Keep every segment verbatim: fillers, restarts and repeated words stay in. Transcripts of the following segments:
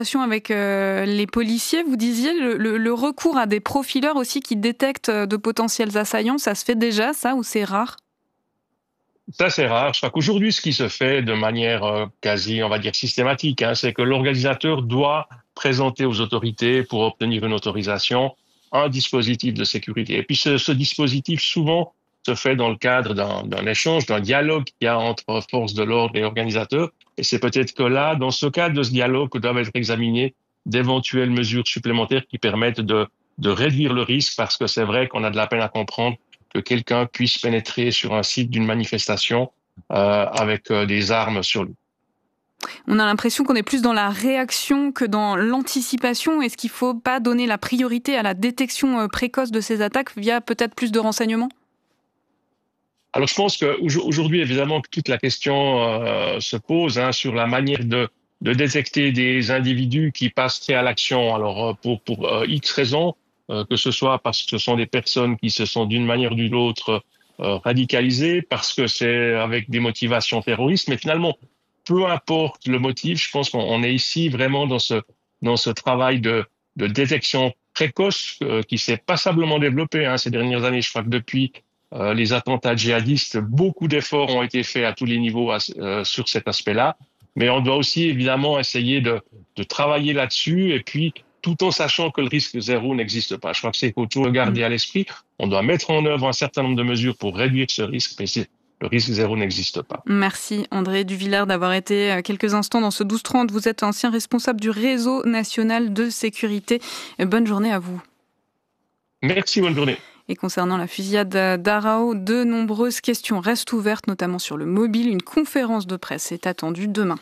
Avec euh, les policiers, vous disiez le, le, le recours à des profileurs aussi qui détectent de potentiels assaillants, ça se fait déjà ça ou c'est rare? Ça, c'est rare. Je crois qu'aujourd'hui, ce qui se fait de manière euh, quasi, on va dire, systématique, hein, c'est que l'organisateur doit présenter aux autorités pour obtenir une autorisation un dispositif de sécurité. Et puis ce, ce dispositif, souvent, se fait dans le cadre d'un, d'un échange, d'un dialogue qu'il y a entre forces de l'ordre et organisateurs. Et c'est peut-être que là, dans ce cadre de ce dialogue, que doivent être examinées d'éventuelles mesures supplémentaires qui permettent de, de réduire le risque, parce que c'est vrai qu'on a de la peine à comprendre que quelqu'un puisse pénétrer sur un site d'une manifestation euh, avec euh, des armes sur lui. On a l'impression qu'on est plus dans la réaction que dans l'anticipation. Est-ce qu'il ne faut pas donner la priorité à la détection précoce de ces attaques via peut-être plus de renseignements ? Alors je pense qu'aujourd'hui, évidemment, toute la question euh, se pose hein, sur la manière de, de détecter des individus qui passeraient à l'action. Alors pour, pour euh, X raisons, euh, que ce soit parce que ce sont des personnes qui se sont d'une manière ou d'une autre euh, radicalisées, parce que c'est avec des motivations terroristes, mais finalement, peu importe le motif, je pense qu'on est ici vraiment dans ce, dans ce travail de, de détection précoce euh, qui s'est passablement développé hein, ces dernières années. Je crois que depuis Euh, les attentats djihadistes, beaucoup d'efforts ont été faits à tous les niveaux euh, sur cet aspect-là. Mais on doit aussi évidemment essayer de, de travailler là-dessus et puis tout en sachant que le risque zéro n'existe pas. Je crois que c'est qu'il faut toujours garder à l'esprit. On doit mettre en œuvre un certain nombre de mesures pour réduire ce risque, mais c'est, le risque zéro n'existe pas. Merci André Duvillard d'avoir été quelques instants dans ce douze trente. Vous êtes ancien responsable du réseau national de sécurité. Bonne journée à vous. Merci, bonne journée. Et concernant la fusillade d'Arao, de nombreuses questions restent ouvertes, notamment sur le mobile. Une conférence de presse est attendue demain.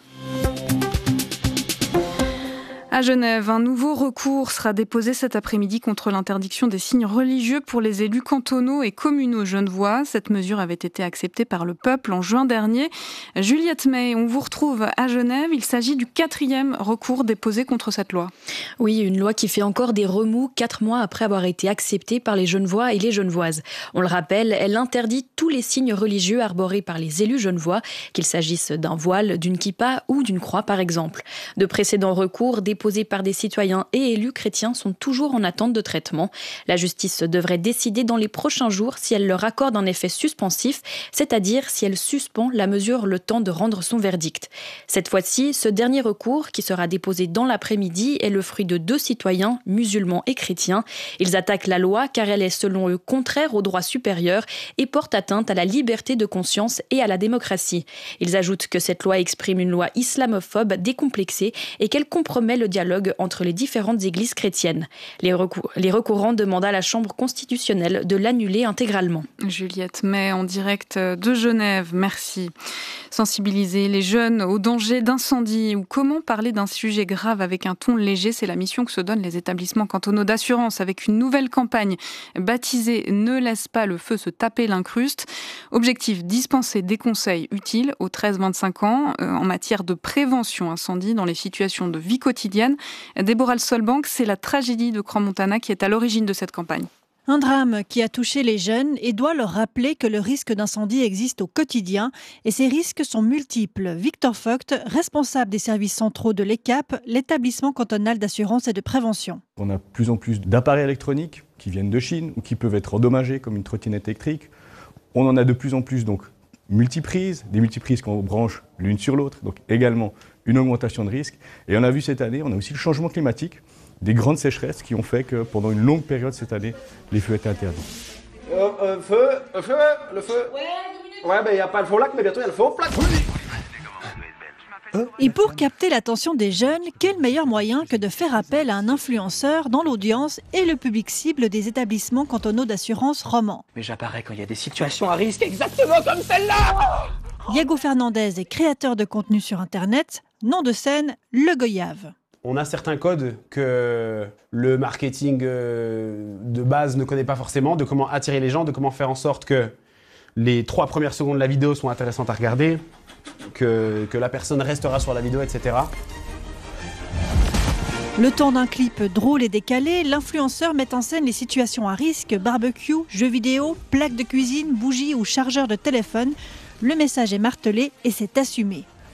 À Genève, un nouveau recours sera déposé cet après-midi contre l'interdiction des signes religieux pour les élus cantonaux et communaux genevois. Cette mesure avait été acceptée par le peuple en juin dernier. Juliette May, on vous retrouve à Genève. Il s'agit du quatrième recours déposé contre cette loi. Oui, une loi qui fait encore des remous quatre mois après avoir été acceptée par les Genevois et les Genevoises. On le rappelle, elle interdit tous les signes religieux arborés par les élus genevois, qu'il s'agisse d'un voile, d'une kippa ou d'une croix par exemple. De précédents recours déposés par des citoyens et élus chrétiens sont toujours en attente de traitement. La justice devrait décider dans les prochains jours si elle leur accorde un effet suspensif, c'est-à-dire si elle suspend la mesure le temps de rendre son verdict. Cette fois-ci, ce dernier recours, qui sera déposé dans l'après-midi, est le fruit de deux citoyens, musulmans et chrétiens. Ils attaquent la loi car elle est selon eux contraire au droit supérieur et porte atteinte à la liberté de conscience et à la démocratie. Ils ajoutent que cette loi exprime une loi islamophobe décomplexée et qu'elle compromet le dialogue entre les différentes églises chrétiennes. Les, recou- les recourants demandent à la Chambre constitutionnelle de l'annuler intégralement. Juliette May en direct de Genève, merci. Sensibiliser les jeunes aux dangers d'incendie ou comment parler d'un sujet grave avec un ton léger, c'est la mission que se donnent les établissements cantonaux d'assurance avec une nouvelle campagne baptisée « Ne laisse pas le feu se taper l'incruste ». Objectif, dispenser des conseils utiles aux treize vingt-cinq ans euh, en matière de prévention incendie dans les situations de vie quotidienne. Déborah Solbank, c'est la tragédie de Crans-Montana qui est à l'origine de cette campagne. Un drame qui a touché les jeunes et doit leur rappeler que le risque d'incendie existe au quotidien et ces risques sont multiples. Victor Vogt, responsable des services centraux de l'E C A P, l'établissement cantonal d'assurance et de prévention. On a de plus en plus d'appareils électroniques qui viennent de Chine ou qui peuvent être endommagés comme une trottinette électrique. On en a de plus en plus donc multiprises, des multiprises qu'on branche l'une sur l'autre, donc également une augmentation de risque. Et on a vu cette année, on a aussi le changement climatique, des grandes sécheresses qui ont fait que pendant une longue période cette année, les feux étaient interdits. Euh, euh, feu, euh, feu, le feu. Ouais, dix minutes. Ouais, ben il n'y a pas le faux lac, mais bientôt il y a le feu au plaque. Et pour capter l'attention des jeunes, quel meilleur moyen que de faire appel à un influenceur dans l'audience et le public cible des établissements cantonaux d'assurance romans. Mais j'apparais quand il y a des situations à risque exactement comme celle-là. Diego Fernandez est créateur de contenu sur Internet, nom de scène, Le Goyave. On a certains codes que le marketing de base ne connaît pas forcément, de comment attirer les gens, de comment faire en sorte que les trois premières secondes de la vidéo sont intéressantes à regarder, que, que la personne restera sur la vidéo, et cetera. Le temps d'un clip drôle et décalé, l'influenceur met en scène les situations à risque, barbecue, jeux vidéo, plaques de cuisine, bougies ou chargeurs de téléphone. Le message est martelé et c'est assumé.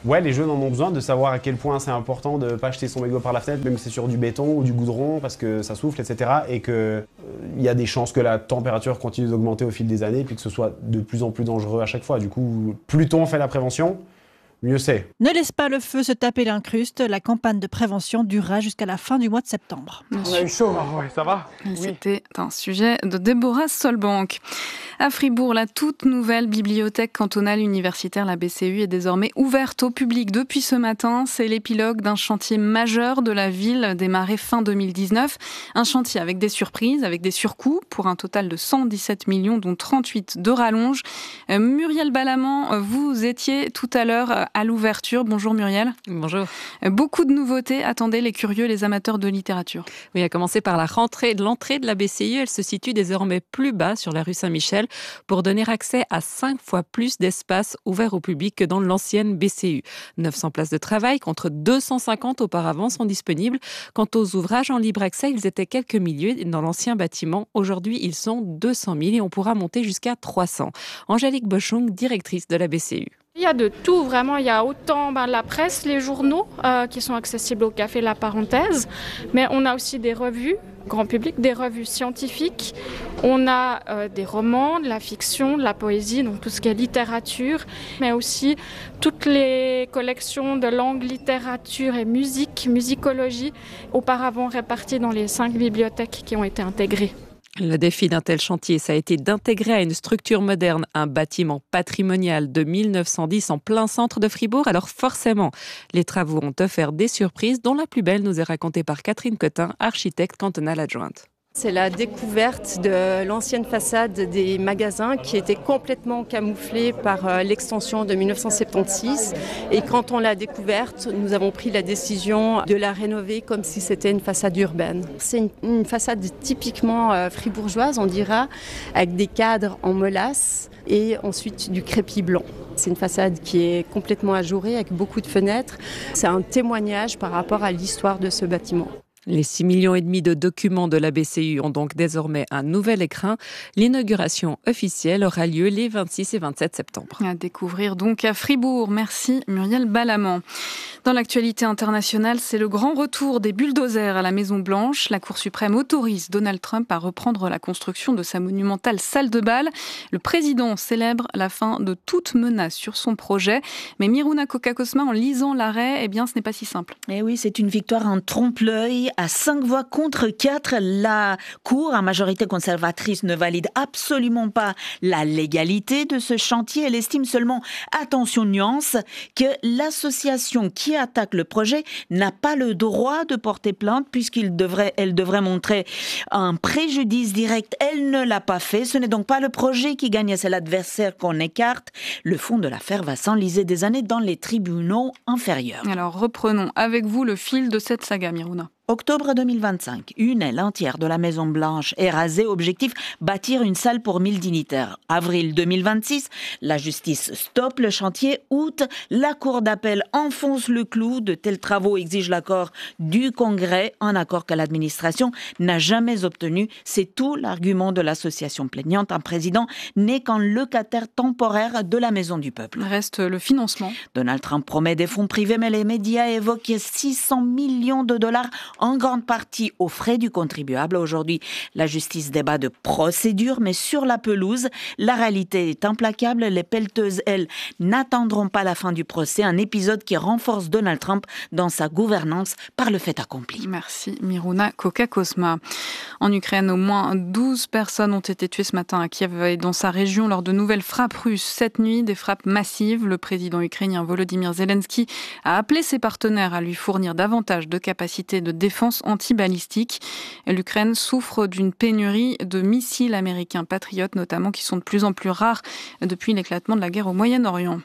Ouais, les jeunes en ont besoin de savoir à quel point c'est important de ne pas jeter son mégot par la fenêtre, même si c'est sur du béton ou du goudron, parce que ça souffle, et cetera. Et qu'il euh, y a des chances que la température continue d'augmenter au fil des années, puis que ce soit de plus en plus dangereux à chaque fois. Du coup, plus tôt on fait la prévention, mieux c'est. Ne laisse pas le feu se taper l'incruste. La campagne de prévention durera jusqu'à la fin du mois de septembre. On a eu chaud, hein. Ouais, ça va? C'était un sujet de Déborah Solbank. À Fribourg, la toute nouvelle bibliothèque cantonale universitaire, la B C U, est désormais ouverte au public depuis ce matin. C'est l'épilogue d'un chantier majeur de la ville démarré fin deux mille dix-neuf. Un chantier avec des surprises, avec des surcoûts pour un total de cent dix-sept millions, dont trente-huit de rallonge. Euh, Muriel Balamant, vous étiez tout à l'heure à l'ouverture. Bonjour Muriel. Bonjour. Euh, beaucoup de nouveautés attendaient les curieux, les amateurs de littérature. Oui, à commencer par la rentrée, l'entrée de la B C U. Elle se situe désormais plus bas sur la rue Saint-Michel pour donner accès à cinq fois plus d'espaces ouverts au public que dans l'ancienne B C U. neuf cents places de travail contre deux cent cinquante auparavant sont disponibles. Quant aux ouvrages en libre accès, ils étaient quelques milliers dans l'ancien bâtiment. Aujourd'hui, ils sont deux cent mille et on pourra monter jusqu'à trois cents. Angélique Boschung, directrice de la B C U. Il y a de tout, vraiment. Il y a autant ben, la presse, les journaux euh, qui sont accessibles au Café La Parenthèse, mais on a aussi des revues, grand public, des revues scientifiques. On a euh, des romans, de la fiction, de la poésie, donc tout ce qui est littérature, mais aussi toutes les collections de langue, littérature et musique, musicologie, auparavant réparties dans les cinq bibliothèques qui ont été intégrées. Le défi d'un tel chantier, ça a été d'intégrer à une structure moderne un bâtiment patrimonial de mille neuf cent dix en plein centre de Fribourg. Alors forcément, les travaux ont offert des surprises, dont la plus belle nous est racontée par Catherine Cotin, architecte cantonale adjointe. C'est la découverte de l'ancienne façade des magasins qui était complètement camouflée par l'extension de mille neuf cent soixante-seize. Et quand on l'a découverte, nous avons pris la décision de la rénover comme si c'était une façade urbaine. C'est une, une façade typiquement fribourgeoise, on dira, avec des cadres en molasse et ensuite du crépi blanc. C'est une façade qui est complètement ajourée avec beaucoup de fenêtres. C'est un témoignage par rapport à l'histoire de ce bâtiment. Les six millions et demi de documents de la B C U ont donc désormais un nouvel écrin. L'inauguration officielle aura lieu les vingt-six et vingt-sept septembre. À découvrir donc à Fribourg. Merci Muriel Balamant. Dans l'actualité internationale, c'est le grand retour des bulldozers à la Maison-Blanche. La Cour suprême autorise Donald Trump à reprendre la construction de sa monumentale salle de bal. Le président célèbre la fin de toute menace sur son projet. Mais Miruna Kokakosma, en lisant l'arrêt, eh bien, ce n'est pas si simple. Eh oui, c'est une victoire en trompe-l'œil. À cinq voix contre quatre, la Cour, à majorité conservatrice, ne valide absolument pas la légalité de ce chantier. Elle estime seulement, attention nuance, que l'association qui attaque le projet n'a pas le droit de porter plainte puisqu'il devrait, elle devrait montrer un préjudice direct. Elle ne l'a pas fait. Ce n'est donc pas le projet qui gagne, c'est l'adversaire qu'on écarte. Le fond de l'affaire va s'enliser des années dans les tribunaux inférieurs. Alors reprenons avec vous le fil de cette saga, Miruna. Octobre deux mille vingt-cinq, une aile entière de la Maison-Blanche est rasée. Objectif, bâtir une salle pour mille dignitaires. Avril deux mille vingt-six, la justice stoppe le chantier. Août, la Cour d'appel enfonce le clou. De tels travaux exigent l'accord du Congrès, un accord que l'administration n'a jamais obtenu. C'est tout l'argument de l'association plaignante. Un président n'est qu'un locataire temporaire de la Maison du Peuple. Reste le financement. Donald Trump promet des fonds privés, mais les médias évoquent six cents millions de dollars en grande partie aux frais du contribuable. Aujourd'hui, la justice débat de procédure, mais sur la pelouse, la réalité est implacable. Les pelleteuses, elles, n'attendront pas la fin du procès. Un épisode qui renforce Donald Trump dans sa gouvernance par le fait accompli. Merci Miruna Kokakosma. En Ukraine, au moins douze personnes ont été tuées ce matin à Kiev et dans sa région lors de nouvelles frappes russes. Cette nuit, des frappes massives. Le président ukrainien Volodymyr Zelensky a appelé ses partenaires à lui fournir davantage de capacités de défense anti-balistique. L'Ukraine souffre d'une pénurie de missiles américains Patriot, notamment, qui sont de plus en plus rares depuis l'éclatement de la guerre au Moyen-Orient.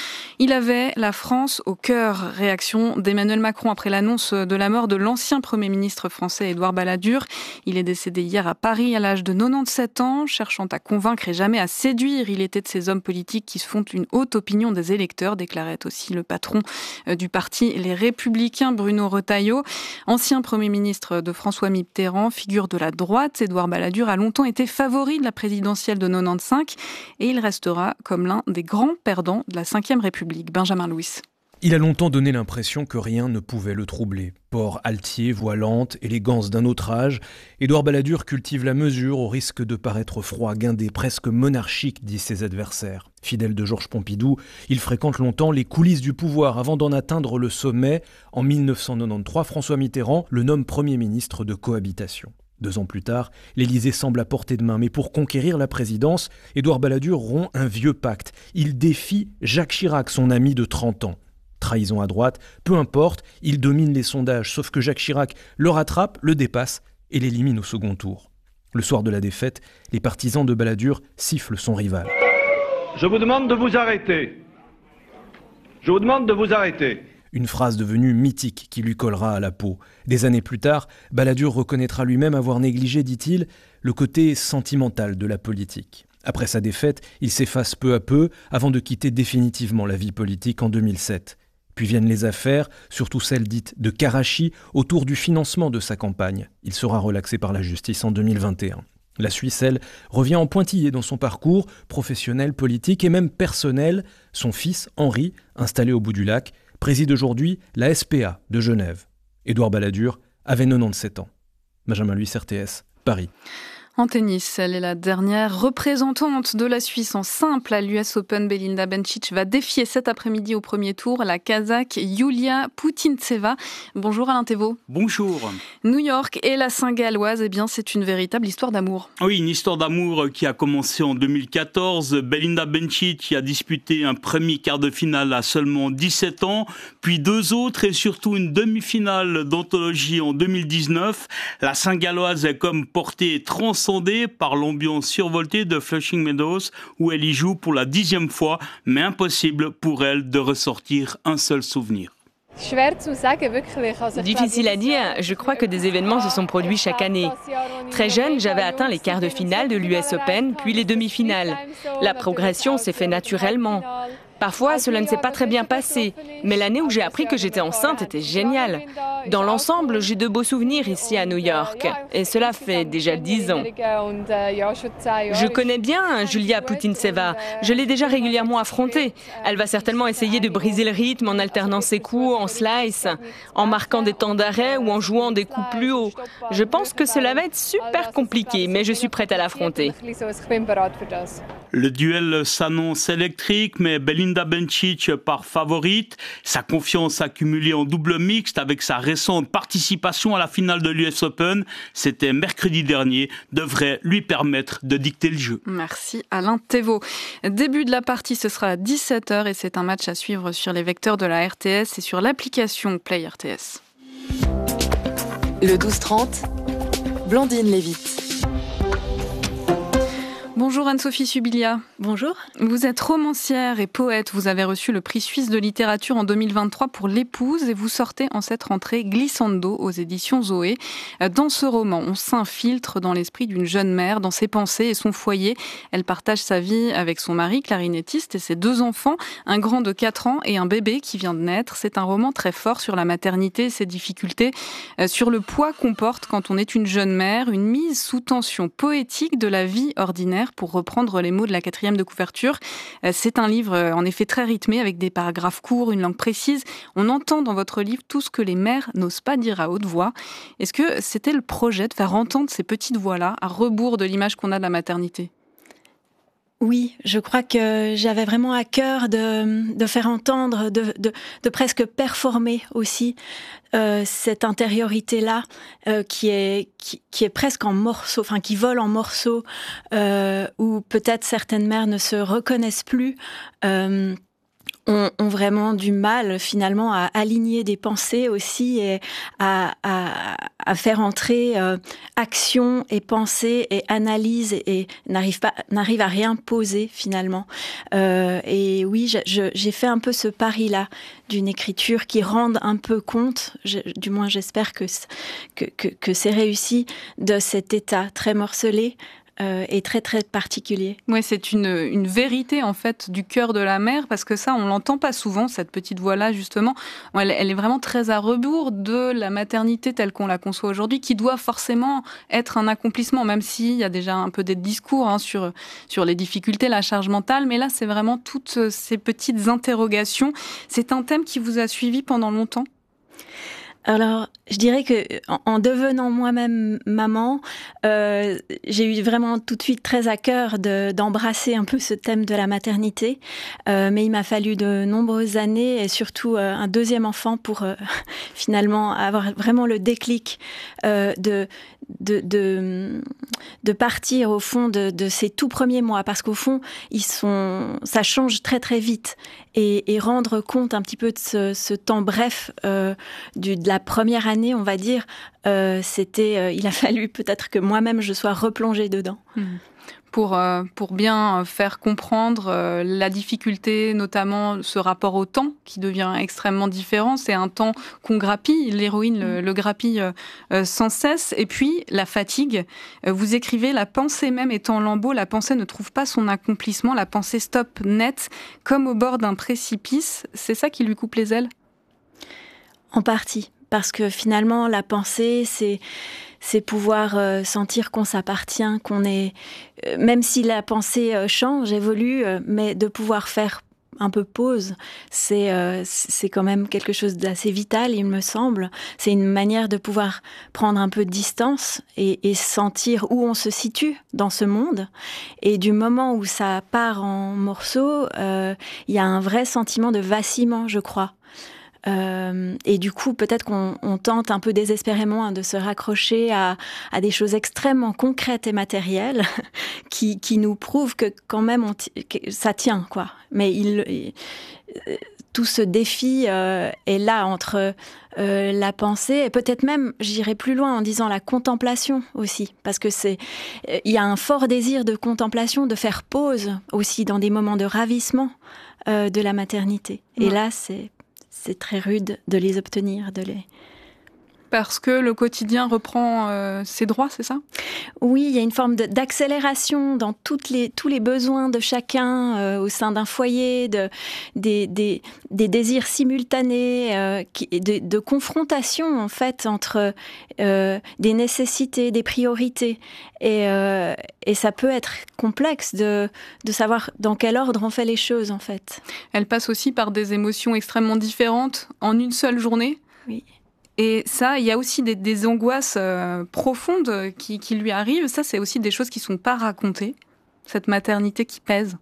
Il avait la France au cœur. Réaction d'Emmanuel Macron après l'annonce de la mort de l'ancien Premier ministre français Édouard Balladur. Il est décédé hier à Paris à l'âge de quatre-vingt-dix-sept ans. Cherchant à convaincre et jamais à séduire, il était de ces hommes politiques qui se font une haute opinion des électeurs, déclarait aussi le patron du parti Les Républicains, Bruno Retailleau. Ancien Premier ministre de François Mitterrand, figure de la droite, Édouard Balladur a longtemps été favori de la présidentielle de quatre-vingt-quinze et il restera comme l'un des grands perdants de la cinquième République. Benjamin Louis. Il a longtemps donné l'impression que rien ne pouvait le troubler. Port altier, voix lente, élégance d'un autre âge, Édouard Balladur cultive la mesure au risque de paraître froid, guindé, presque monarchique, disent ses adversaires. Fidèle de Georges Pompidou, il fréquente longtemps les coulisses du pouvoir avant d'en atteindre le sommet. En mille neuf cent quatre-vingt-treize, François Mitterrand le nomme Premier ministre de cohabitation. Deux ans plus tard, l'Élysée semble à portée de main, mais pour conquérir la présidence, Édouard Balladur rompt un vieux pacte. Il défie Jacques Chirac, son ami de trente ans. Trahison à droite, peu importe, il domine les sondages, sauf que Jacques Chirac le rattrape, le dépasse et l'élimine au second tour. Le soir de la défaite, les partisans de Balladur sifflent son rival. Je vous demande de vous arrêter. Je vous demande de vous arrêter. Une phrase devenue mythique qui lui collera à la peau. Des années plus tard, Balladur reconnaîtra lui-même avoir négligé, dit-il, le côté sentimental de la politique. Après sa défaite, il s'efface peu à peu avant de quitter définitivement la vie politique en deux mille sept. Puis viennent les affaires, surtout celles dites de Karachi, autour du financement de sa campagne. Il sera relaxé par la justice en deux mille vingt et un. La Suisse, elle, revient en pointillé dans son parcours professionnel, politique et même personnel. Son fils, Henri, installé au bout du lac, préside aujourd'hui la S P A de Genève. Édouard Balladur avait quatre-vingt-dix-sept ans. Benjamin Luis, R T S, Paris. En tennis, elle est la dernière représentante de la Suisse en simple à l'U S Open. Belinda Bencic va défier cet après-midi au premier tour la Kazakh Yulia Putintseva. Bonjour Alain Thévault. Bonjour. New York et la Saint-Galloise, eh bien c'est une véritable histoire d'amour. Oui, une histoire d'amour qui a commencé en deux mille quatorze. Belinda Bencic a disputé un premier quart de finale à seulement dix-sept ans, puis deux autres et surtout une demi-finale d'anthologie en deux mille dix-neuf. La Saint-Galloise est comme portée transcendée par l'ambiance survoltée de Flushing Meadows où elle y joue pour la dixième fois, mais impossible pour elle de ressortir un seul souvenir. Difficile à dire, je crois que des événements se sont produits chaque année. Très jeune, j'avais atteint les quarts de finale de l'U S Open, puis les demi-finales. La progression s'est faite naturellement. Parfois, cela ne s'est pas très bien passé, mais l'année où j'ai appris que j'étais enceinte était géniale. Dans l'ensemble, j'ai de beaux souvenirs ici à New York, et cela fait déjà dix ans. Je connais bien Julia Putintseva, je l'ai déjà régulièrement affrontée. Elle va certainement essayer de briser le rythme en alternant ses coups en slice, en marquant des temps d'arrêt ou en jouant des coups plus hauts. Je pense que cela va être super compliqué, mais je suis prête à l'affronter. Le duel s'annonce électrique, mais Belinda Bencic part favorite. Sa confiance accumulée en double mixte avec sa récente participation à la finale de l'U S Open, c'était mercredi dernier, devrait lui permettre de dicter le jeu. Merci Alain Thévault. Début de la partie, ce sera à dix-sept heures et c'est un match à suivre sur les vecteurs de la R T S et sur l'application Play R T S. Le douze trente, Blandine Lévite. Bonjour Anne-Sophie Subilia. Bonjour. Vous êtes romancière et poète. Vous avez reçu le prix suisse de littérature en deux mille vingt-trois pour L'Épouse et vous sortez en cette rentrée Glissando aux éditions Zoé. Dans ce roman, on s'infiltre dans l'esprit d'une jeune mère, dans ses pensées et son foyer. Elle partage sa vie avec son mari, clarinettiste, et ses deux enfants, un grand de quatre ans et un bébé qui vient de naître. C'est un roman très fort sur la maternité et ses difficultés, sur le poids qu'on porte quand on est une jeune mère, une mise sous tension poétique de la vie ordinaire, pour reprendre les mots de la quatrième de couverture. C'est un livre en effet très rythmé avec des paragraphes courts, une langue précise. On entend dans votre livre tout ce que les mères n'osent pas dire à haute voix. Est-ce que c'était le projet de faire entendre ces petites voix-là à rebours de l'image qu'on a de la maternité ? Oui, je crois que j'avais vraiment à cœur de, de faire entendre, de, de, de presque performer aussi euh, cette intériorité-là euh, qui est qui, qui est presque en morceaux, enfin qui vole en morceaux, euh, où peut-être certaines mères ne se reconnaissent plus. Euh, Ont, ont vraiment du mal finalement à aligner des pensées aussi et à, à, à faire entrer euh, action et pensée et analyse et, et n'arrive pas n'arrive à rien poser finalement. Euh, et oui, je, je, j'ai fait un peu ce pari-là d'une écriture qui rende un peu compte, je, du moins j'espère que, que, que, que c'est réussi, de cet état très morcelé euh, est très très particulier. Oui, c'est une, une vérité en fait du cœur de la mère, parce que ça, on l'entend pas souvent, cette petite voix-là justement. Elle, elle est vraiment très à rebours de la maternité telle qu'on la conçoit aujourd'hui, qui doit forcément être un accomplissement, même s'il y a déjà un peu des discours hein, sur, sur les difficultés, la charge mentale. Mais là, c'est vraiment toutes ces petites interrogations. C'est un thème qui vous a suivi pendant longtemps ? Alors, je dirais que en devenant moi-même maman, euh, j'ai eu vraiment tout de suite très à cœur de, d'embrasser un peu ce thème de la maternité. Euh, mais il m'a fallu de nombreuses années et surtout euh, un deuxième enfant pour euh, finalement avoir vraiment le déclic euh, de, de, de, de partir au fond de, de ces tout premiers mois. Parce qu'au fond, ils sont, ça change très très vite. Et, et rendre compte un petit peu de ce, ce temps bref euh, du, de la première année, on va dire, euh, c'était, euh, il a fallu peut-être que moi-même je sois replongée dedans. Mmh. Pour, euh, pour bien faire comprendre euh, la difficulté, notamment ce rapport au temps qui devient extrêmement différent. C'est un temps qu'on grappille, l'héroïne le, le grappille euh, sans cesse. Et puis, la fatigue. Euh, vous écrivez « La pensée même est en lambeaux, la pensée ne trouve pas son accomplissement, la pensée stoppe net, comme au bord d'un précipice ». C'est ça qui lui coupe les ailes ? En partie, parce que finalement, la pensée, c'est... c'est pouvoir euh, sentir qu'on s'appartient, qu'on est... Euh, même si la pensée euh, change, évolue, euh, mais de pouvoir faire un peu pause, c'est, euh, c'est quand même quelque chose d'assez vital, il me semble. C'est une manière de pouvoir prendre un peu de distance et, et sentir où on se situe dans ce monde. Et du moment où ça part en morceaux, euh, il y a un vrai sentiment de vacillement, je crois. Euh, et du coup, peut-être qu'on on tente un peu désespérément hein, de se raccrocher à, à des choses extrêmement concrètes et matérielles qui, qui nous prouvent que quand même on t- que ça tient, quoi. Mais il, il, tout ce défi euh, est là entre euh, la pensée et peut-être même, j'irai plus loin en disant la contemplation aussi, parce que c'est, il y a un fort désir de contemplation, de faire pause aussi dans des moments de ravissement euh, de la maternité. Et ouais. Là, c'est C'est très rude de les obtenir, de les... Parce que le quotidien reprend euh, ses droits, c'est ça ? Oui, il y a une forme de, d'accélération dans toutes les, tous les besoins de chacun euh, au sein d'un foyer, de, des, des, des désirs simultanés, euh, qui, de, de confrontation en fait entre euh, des nécessités, des priorités. Et, euh, et ça peut être complexe de, de savoir dans quel ordre on fait les choses en fait. Elle passe aussi par des émotions extrêmement différentes en une seule journée ? Oui. Et ça, il y a aussi des, des angoisses euh, profondes qui, qui lui arrivent. Ça, c'est aussi des choses qui ne sont pas racontées, cette maternité qui pèse.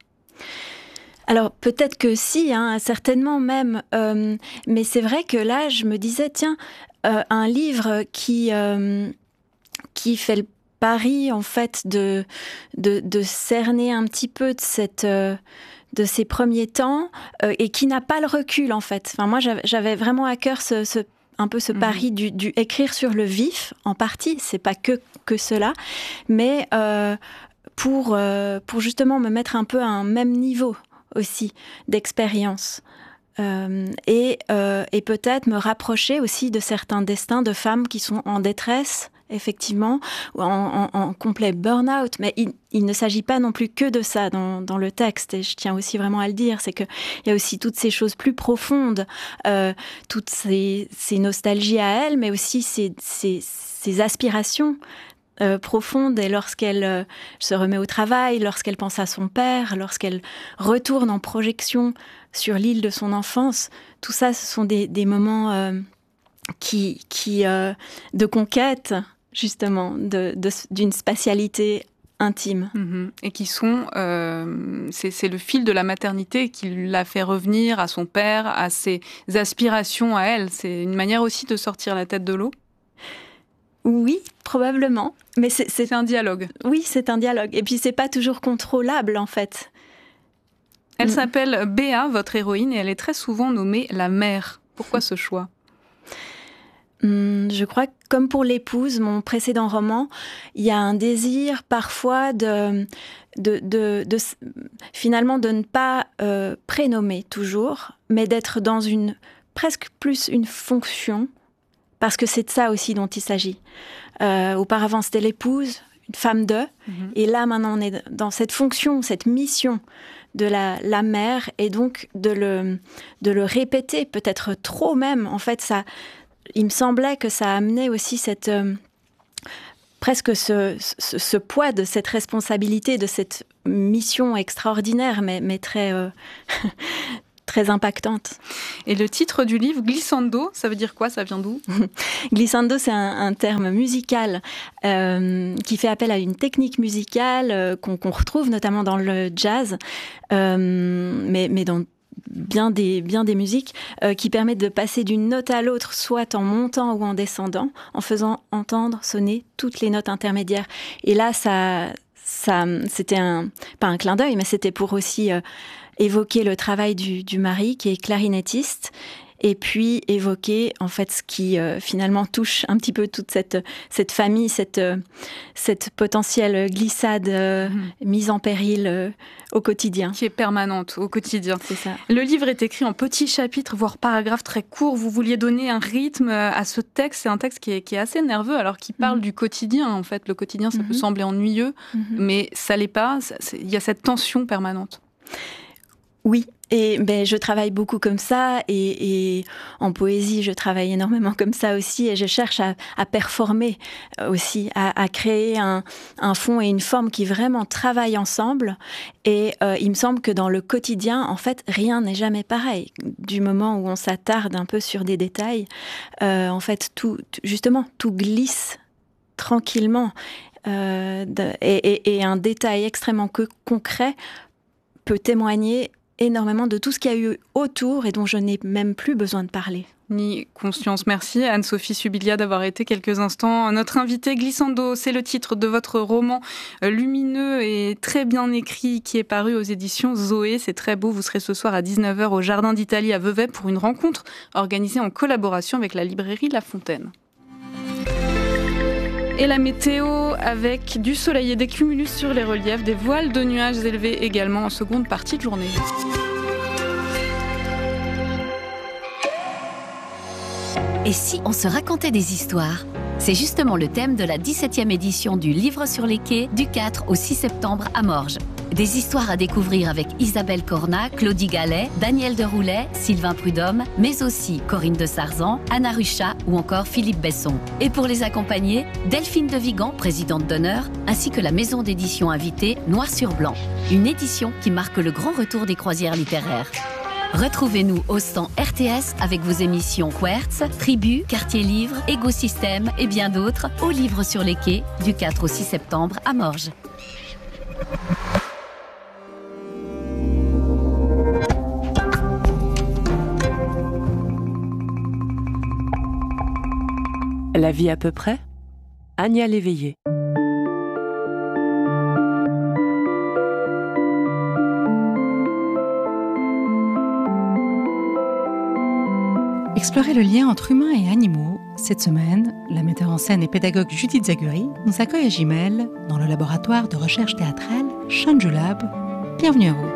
Alors, peut-être que si, hein, certainement même. Euh, mais c'est vrai que là, je me disais, tiens, euh, un livre qui, euh, qui fait le pari, en fait, de, de, de cerner un petit peu de cette... Euh, de ces premiers temps, euh, et qui n'a pas le recul, en fait. Enfin, moi, j'avais, j'avais vraiment à cœur ce... ce un peu ce pari du, du écrire sur le vif, en partie, c'est pas que, que cela, mais euh, pour, euh, pour justement me mettre un peu à un même niveau aussi d'expérience. Euh, et, euh, et peut-être me rapprocher aussi de certains destins de femmes qui sont en détresse, effectivement, ou en, en, en complet burn-out. Mais il, il ne s'agit pas non plus que de ça dans, dans le texte, et je tiens aussi vraiment à le dire, c'est qu'il y a aussi toutes ces choses plus profondes, euh, toutes ces, ces nostalgies à elle, mais aussi ces, ces, ces aspirations Euh, profonde, et lorsqu'elle euh, se remet au travail, lorsqu'elle pense à son père, lorsqu'elle retourne en projection sur l'île de son enfance, tout ça, ce sont des, des moments euh, qui, qui, euh, de conquête, justement, de, de, d'une spatialité intime. Mmh. Et qui sont... Euh, c'est, c'est le fil de la maternité qui l'a fait revenir à son père, à ses aspirations à elle. C'est une manière aussi de sortir la tête de l'eau. Oui, probablement. Mais c'est, c'est... c'est un dialogue. Oui, c'est un dialogue. Et puis, c'est pas toujours contrôlable, en fait. Elle mmh. s'appelle Béa, votre héroïne, et elle est très souvent nommée la mère. Pourquoi ce choix ? Hum, je crois que, comme pour l'épouse, mon précédent roman, il y a un désir parfois de, de, de, de, de finalement de ne pas euh, prénommer toujours, mais d'être dans une presque plus une fonction. Parce que c'est de ça aussi dont il s'agit. Euh, auparavant, c'était l'épouse, une femme de. Mmh. Et là, maintenant, on est dans cette fonction, cette mission de la, la mère, et donc de le, de le répéter, peut-être trop même. En fait, ça, il me semblait que ça amenait aussi cette... Euh, presque ce, ce, ce poids de cette responsabilité, de cette mission extraordinaire, mais, mais très, euh, très impactante. Et le titre du livre, Glissando, ça veut dire quoi? Ça vient d'où? Glissando, c'est un, un terme musical euh, qui fait appel à une technique musicale euh, qu'on, qu'on retrouve notamment dans le jazz, euh, mais, mais dans bien des, bien des musiques euh, qui permettent de passer d'une note à l'autre, soit en montant ou en descendant, en faisant entendre sonner toutes les notes intermédiaires. Et là, ça, ça, c'était un, pas un clin d'œil, mais c'était pour aussi euh, évoquer le travail du, du mari, qui est clarinettiste, et puis évoquer en fait ce qui euh, finalement touche un petit peu toute cette, cette famille, cette, euh, cette potentielle glissade euh, mmh. mise en péril euh, au quotidien. Qui est permanente au quotidien. C'est ça. Le livre est écrit en petits chapitres, voire paragraphes très courts. Vous vouliez donner un rythme à ce texte. C'est un texte qui est, qui est assez nerveux, alors qu'il parle mmh. du quotidien. En fait, le quotidien, ça mmh. peut sembler ennuyeux, mmh. mais ça l'est pas. Il y a cette tension permanente. Oui, et ben, je travaille beaucoup comme ça, et, et en poésie, je travaille énormément comme ça aussi, et je cherche à, à performer aussi, à, à créer un, un fond et une forme qui vraiment travaillent ensemble. Et euh, il me semble que dans le quotidien, en fait, rien n'est jamais pareil. Du moment où on s'attarde un peu sur des détails, euh, en fait, tout, justement, tout glisse tranquillement. Euh, de, et, et, et un détail extrêmement que, concret peut témoigner énormément de tout ce qu'il y a eu autour et dont je n'ai même plus besoin de parler. Ni conscience. Merci Anne-Sophie Subilia d'avoir été quelques instants notre invitée. Glissando, c'est le titre de votre roman lumineux et très bien écrit qui est paru aux éditions Zoé. C'est très beau. Vous serez ce soir à dix-neuf heures au Jardin d'Italie à Vevey pour une rencontre organisée en collaboration avec la librairie La Fontaine. Et la météo avec du soleil et des cumulus sur les reliefs, des voiles de nuages élevés également en seconde partie de journée. Et si on se racontait des histoires? C'est justement le thème de la dix-septième édition du Livre sur les quais du quatre au six septembre à Morges. Des histoires à découvrir avec Isabelle Cornat, Claudie Gallet, Daniel Deroulet, Sylvain Prudhomme, mais aussi Corinne de Sarzan, Anna Ruchat ou encore Philippe Besson. Et pour les accompagner, Delphine de Vigan, présidente d'honneur, ainsi que la maison d'édition invitée Noir sur Blanc. Une édition qui marque le grand retour des croisières littéraires. Retrouvez-nous au stand R T S avec vos émissions Quertz, Tribu, Quartier Livre, Écosystème et bien d'autres au Livre sur les quais du quatre au six septembre à Morges. La vie à peu près, Ania Léveillé. Explorer le lien entre humains et animaux, cette semaine, la metteur en scène et pédagogue Judith Zaguri nous accueille à Gimel, dans le laboratoire de recherche théâtrale Shanjulab. Bienvenue à vous.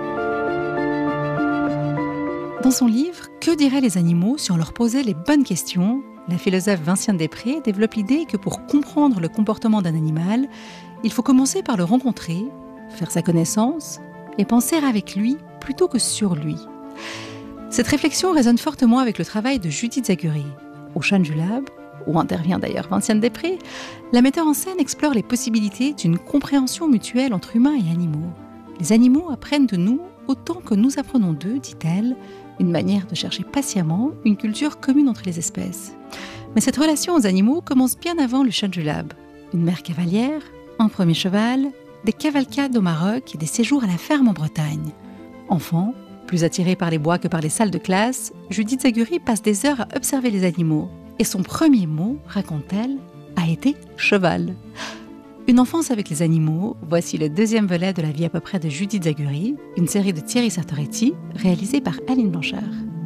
Dans son livre « Que diraient les animaux si on leur posait les bonnes questions ?», la philosophe Vinciane Després développe l'idée que pour comprendre le comportement d'un animal, il faut commencer par le rencontrer, faire sa connaissance et penser avec lui plutôt que sur lui. Cette réflexion résonne fortement avec le travail de Judith Zaguri. Au Shanjulab, où intervient d'ailleurs Vinciane Després, la metteur en scène explore les possibilités d'une compréhension mutuelle entre humains et animaux. Les animaux apprennent de nous autant que nous apprenons d'eux, dit-elle, une manière de chercher patiemment une culture commune entre les espèces. Mais cette relation aux animaux commence bien avant le Shanjulab. Une mère cavalière, un premier cheval, des cavalcades au Maroc et des séjours à la ferme en Bretagne. Enfant, plus attirée par les bois que par les salles de classe, Judith Zaguri passe des heures à observer les animaux. Et son premier mot, raconte-t-elle, a été « cheval ». Une enfance avec les animaux, voici le deuxième volet de la vie à peu près de Judith Zaguri, une série de Thierry Sartoretti, réalisée par Aline Blanchard.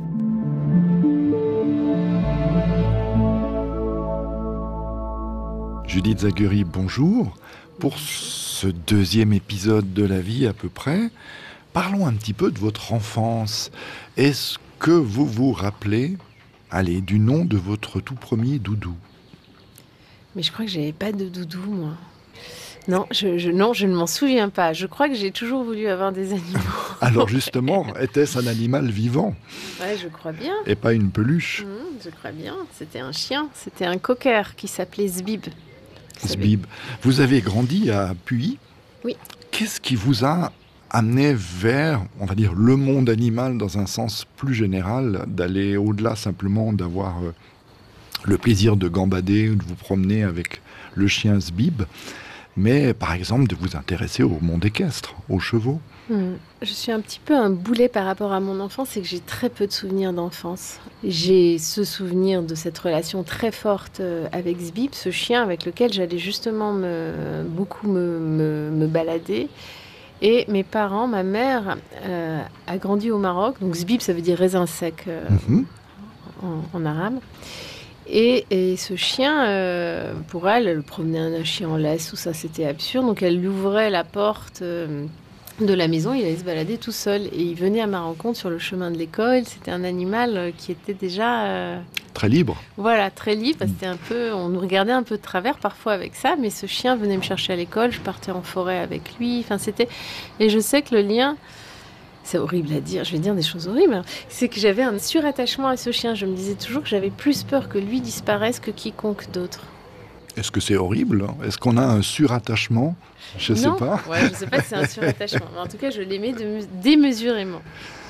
Judith Zaguri, bonjour. Pour ce deuxième épisode de la vie à peu près, parlons un petit peu de votre enfance. Est-ce que vous vous rappelez, allez, du nom de votre tout premier doudou ? Mais je crois que j'avais pas de doudou, moi. Non, je, je, non, je ne m'en souviens pas. Je crois que j'ai toujours voulu avoir des animaux. Alors justement, était-ce un animal vivant? Ouais, je crois bien. Et pas une peluche? Mmh, je crois bien. C'était un chien. C'était un cocker qui s'appelait Zbib. Vous Zbib. Vous avez grandi à Puy? Oui. Qu'est-ce qui vous a amené vers, on va dire, le monde animal dans un sens plus général, d'aller au-delà simplement d'avoir euh, le plaisir de gambader ou de vous promener avec le chien Zbib, mais par exemple de vous intéresser au monde équestre, aux chevaux? Mmh. Je suis un petit peu un boulet par rapport à mon enfance, c'est que j'ai très peu de souvenirs d'enfance. J'ai ce souvenir de cette relation très forte avec Zbib, ce chien avec lequel j'allais justement me, beaucoup me, me, me balader. Et mes parents, ma mère, euh, a grandi au Maroc, donc Zbib ça veut dire raisin sec euh, mmh. en, en arabe. Et, et ce chien, euh, pour elle, elle promenait un chien en laisse, tout ça, c'était absurde. Donc elle lui ouvrait la porte euh, de la maison, il allait se balader tout seul. Et il venait à ma rencontre sur le chemin de l'école. C'était un animal euh, qui était déjà... Euh, très libre. Voilà, très libre. C'était un peu, on nous regardait un peu de travers parfois avec ça, mais ce chien venait me chercher à l'école, je partais en forêt avec lui. Enfin, c'était... Et je sais que le lien... C'est horrible à dire, je vais dire des choses horribles. C'est que j'avais un surattachement à ce chien. Je me disais toujours que j'avais plus peur que lui disparaisse que quiconque d'autre. Est-ce que c'est horrible? Est-ce qu'on a un surattachement? Je ne sais pas. Ouais, je ne sais pas si c'est un surattachement. Mais en tout cas, je l'aimais de, démesurément.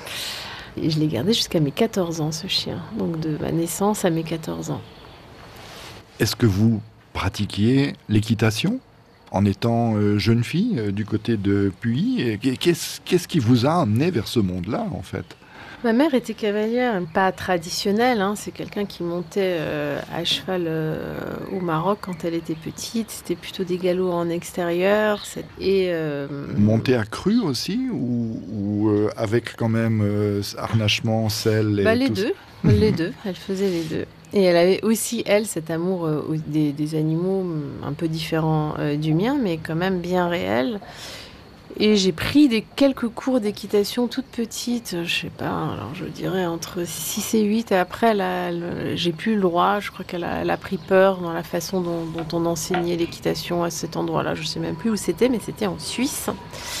Et je l'ai gardé jusqu'à mes quatorze ans, ce chien. Donc de ma naissance à mes quatorze ans. Est-ce que vous pratiquiez l'équitation en étant euh, jeune fille euh, du côté de Puy? Qu'est-ce, qu'est-ce qui vous a amené vers ce monde-là, en fait? Ma mère était cavalière, pas traditionnelle, hein, c'est quelqu'un qui montait euh, à cheval euh, au Maroc quand elle était petite. C'était plutôt des galops en extérieur. Et, euh... Monter à cru aussi? Ou, ou euh, avec quand même euh, harnachement, selle et bah, les tout deux, les deux, elle faisait les deux. Et elle avait aussi, elle, cet amour euh, des, des animaux un peu différent euh, du mien, mais quand même bien réel. Et j'ai pris des, quelques cours d'équitation toute petite, je sais pas, alors je dirais entre six et huit. Et après, elle a, elle, j'ai plus le droit, je crois qu'elle a, elle a pris peur dans la façon dont, dont on enseignait l'équitation à cet endroit-là. Je sais même plus où c'était, mais c'était en Suisse.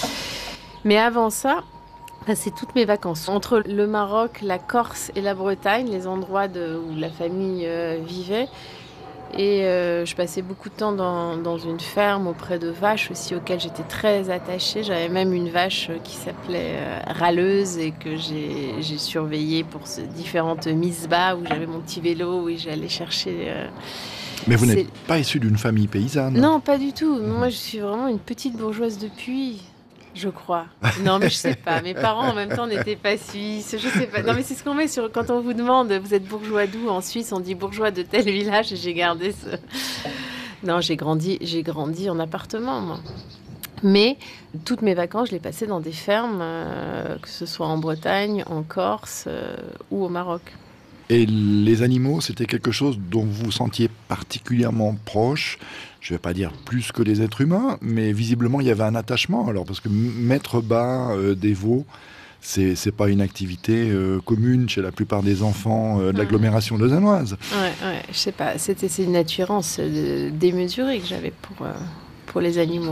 Mais avant ça... C'est toutes mes vacances. Entre le Maroc, la Corse et la Bretagne, les endroits de, où la famille euh, vivait. Et euh, je passais beaucoup de temps dans, dans une ferme auprès de vaches aussi, auxquelles j'étais très attachée. J'avais même une vache qui s'appelait euh, Râleuse et que j'ai, j'ai surveillée pour ce, différentes mises bas où j'avais mon petit vélo où j'allais chercher... Euh, Mais vous n'êtes pas issue d'une famille paysanne? Non, pas du tout. Moi, je suis vraiment une petite bourgeoise de Puy. Je crois. Non, mais je sais pas. Mes parents, en même temps, n'étaient pas suisses. Je sais pas. Non, mais c'est ce qu'on met sur... Quand on vous demande, vous êtes bourgeois d'où? En Suisse, on dit bourgeois de tel village. Et j'ai gardé ce... Non, j'ai grandi, j'ai grandi en appartement, moi. Mais toutes mes vacances, je les passais dans des fermes, euh, que ce soit en Bretagne, en Corse euh, ou au Maroc. Et les animaux, c'était quelque chose dont vous vous sentiez particulièrement proche? Je ne vais pas dire plus que les êtres humains, mais visiblement, il y avait un attachement. Alors, parce que mettre bas euh, des veaux, c'est, c'est pas une activité euh, commune chez la plupart des enfants euh, de l'agglomération lausannoise. Ouais, ouais, je sais pas. C'était, c'est une attirance euh, démesurée que j'avais pour, euh, pour les animaux.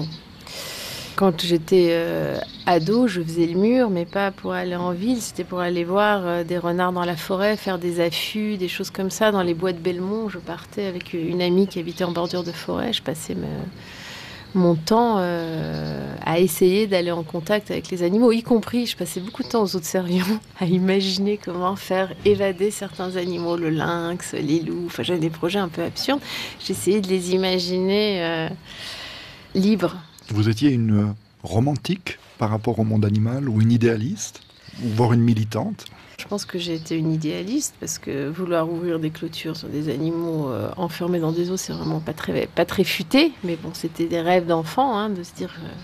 Quand j'étais euh, ado, je faisais le mur, mais pas pour aller en ville. C'était pour aller voir euh, des renards dans la forêt, faire des affûts, des choses comme ça. Dans les bois de Belmont, je partais avec une amie qui habitait en bordure de forêt. Je passais me, mon temps euh, à essayer d'aller en contact avec les animaux, y compris, je passais beaucoup de temps aux Hautes-Servions à imaginer comment faire évader certains animaux, le lynx, les loups. Enfin, j'avais des projets un peu absurdes. J'essayais de les imaginer euh, libres. Vous étiez une romantique par rapport au monde animal ou une idéaliste, ou voire une militante? Je pense que j'ai été une idéaliste parce que vouloir ouvrir des clôtures sur des animaux euh, enfermés dans des eaux, c'est vraiment pas très, pas très futé. Mais bon, c'était des rêves d'enfant, hein, de se dire... Euh...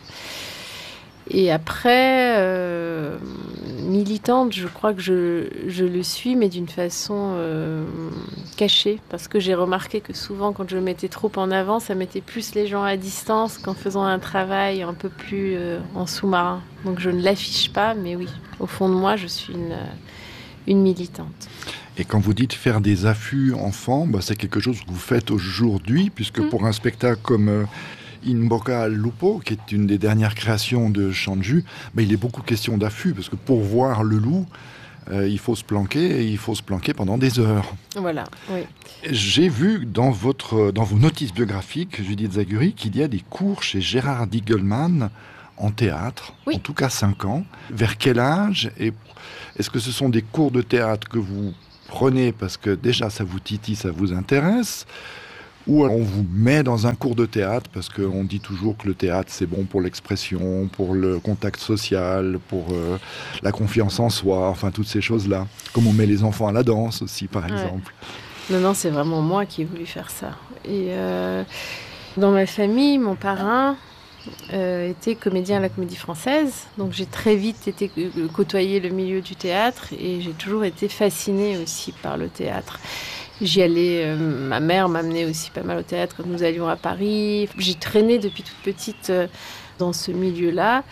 Et après, euh, militante, je crois que je, je le suis, mais d'une façon euh, cachée. Parce que j'ai remarqué que souvent, quand je me mettais trop en avant, ça mettait plus les gens à distance qu'en faisant un travail un peu plus euh, en sous-marin. Donc je ne l'affiche pas, mais oui, au fond de moi, je suis une, une militante. Et quand vous dites faire des affûts enfants, bah, c'est quelque chose que vous faites aujourd'hui, puisque mmh. pour un spectacle comme... Euh, In Bocca al Lupo, qui est une des dernières créations de Shanju, ben, il est beaucoup question d'affût, parce que pour voir le loup, euh, il faut se planquer, et il faut se planquer pendant des heures. Voilà, oui. J'ai vu dans, votre, dans vos notices biographiques, Judith Zaguri, qu'il y a des cours chez Gérard Diegelmann en théâtre, oui. En tout cas cinq ans. Vers quel âge? Et est-ce que ce sont des cours de théâtre que vous prenez parce que déjà ça vous titille, ça vous intéresse? Ou on vous met dans un cours de théâtre parce qu'on dit toujours que le théâtre c'est bon pour l'expression, pour le contact social, pour euh, la confiance en soi, enfin toutes ces choses-là. Comme on met les enfants à la danse aussi, par ouais. exemple. Non, non, c'est vraiment moi qui ai voulu faire ça. Et euh, dans ma famille, mon parrain euh, était comédien à la Comédie Française, donc j'ai très vite été euh, côtoyer le milieu du théâtre et j'ai toujours été fascinée aussi par le théâtre. J'y allais, euh, ma mère m'amenait aussi pas mal au théâtre quand nous allions à Paris. J'ai traîné depuis toute petite euh, dans ce milieu-là.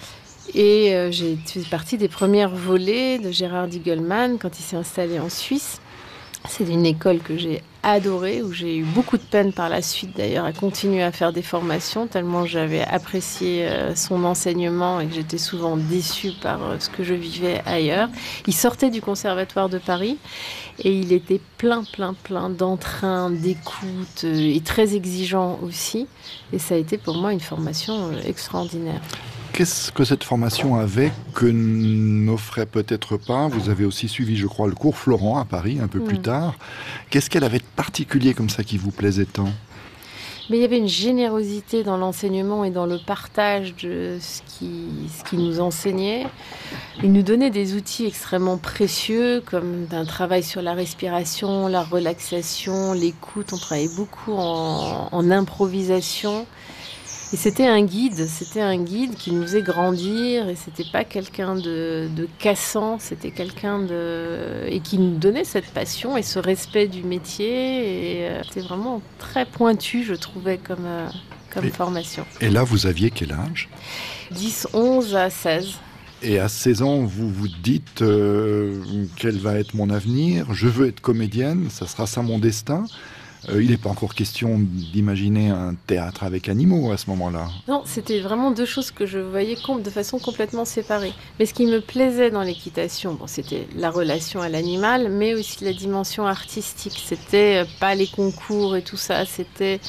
Et euh, j'ai fait partie des premières volées de Gérard Diegelmann quand il s'est installé en Suisse. C'est une école que j'ai adorée, où j'ai eu beaucoup de peine par la suite d'ailleurs à continuer à faire des formations, tellement j'avais apprécié euh, son enseignement et que j'étais souvent déçue par euh, ce que je vivais ailleurs. Il sortait du Conservatoire de Paris et il était plein, plein, plein d'entrain, d'écoute euh, et très exigeant aussi. Et ça a été pour moi une formation euh, extraordinaire. Qu'est-ce que cette formation avait que n'offrait peut-être pas? Vous avez aussi suivi, je crois, le cours Florent à Paris, un peu mmh. plus tard. Qu'est-ce qu'elle avait de particulier comme ça qui vous plaisait tant? Mais il y avait une générosité dans l'enseignement et dans le partage de ce qu'il ce qui nous enseignait. Il nous donnait des outils extrêmement précieux, comme un travail sur la respiration, la relaxation, l'écoute. On travaillait beaucoup en, en improvisation. Et c'était un guide, c'était un guide qui nous faisait grandir et c'était pas quelqu'un de, de cassant, c'était quelqu'un de... et qui nous donnait cette passion et ce respect du métier et euh, c'était vraiment très pointu, je trouvais, comme, euh, comme et, formation. Et là, vous aviez quel âge? dix, onze à seize. Et à seize ans, vous vous dites euh, quel va être mon avenir? Je veux être comédienne, ça sera ça mon destin. Euh, il n'est pas encore question d'imaginer un théâtre avec animaux à ce moment-là. Non, c'était vraiment deux choses que je voyais de façon complètement séparée. Mais ce qui me plaisait dans l'équitation, bon, c'était la relation à l'animal, mais aussi la dimension artistique. C'était pas les concours et tout ça, c'était...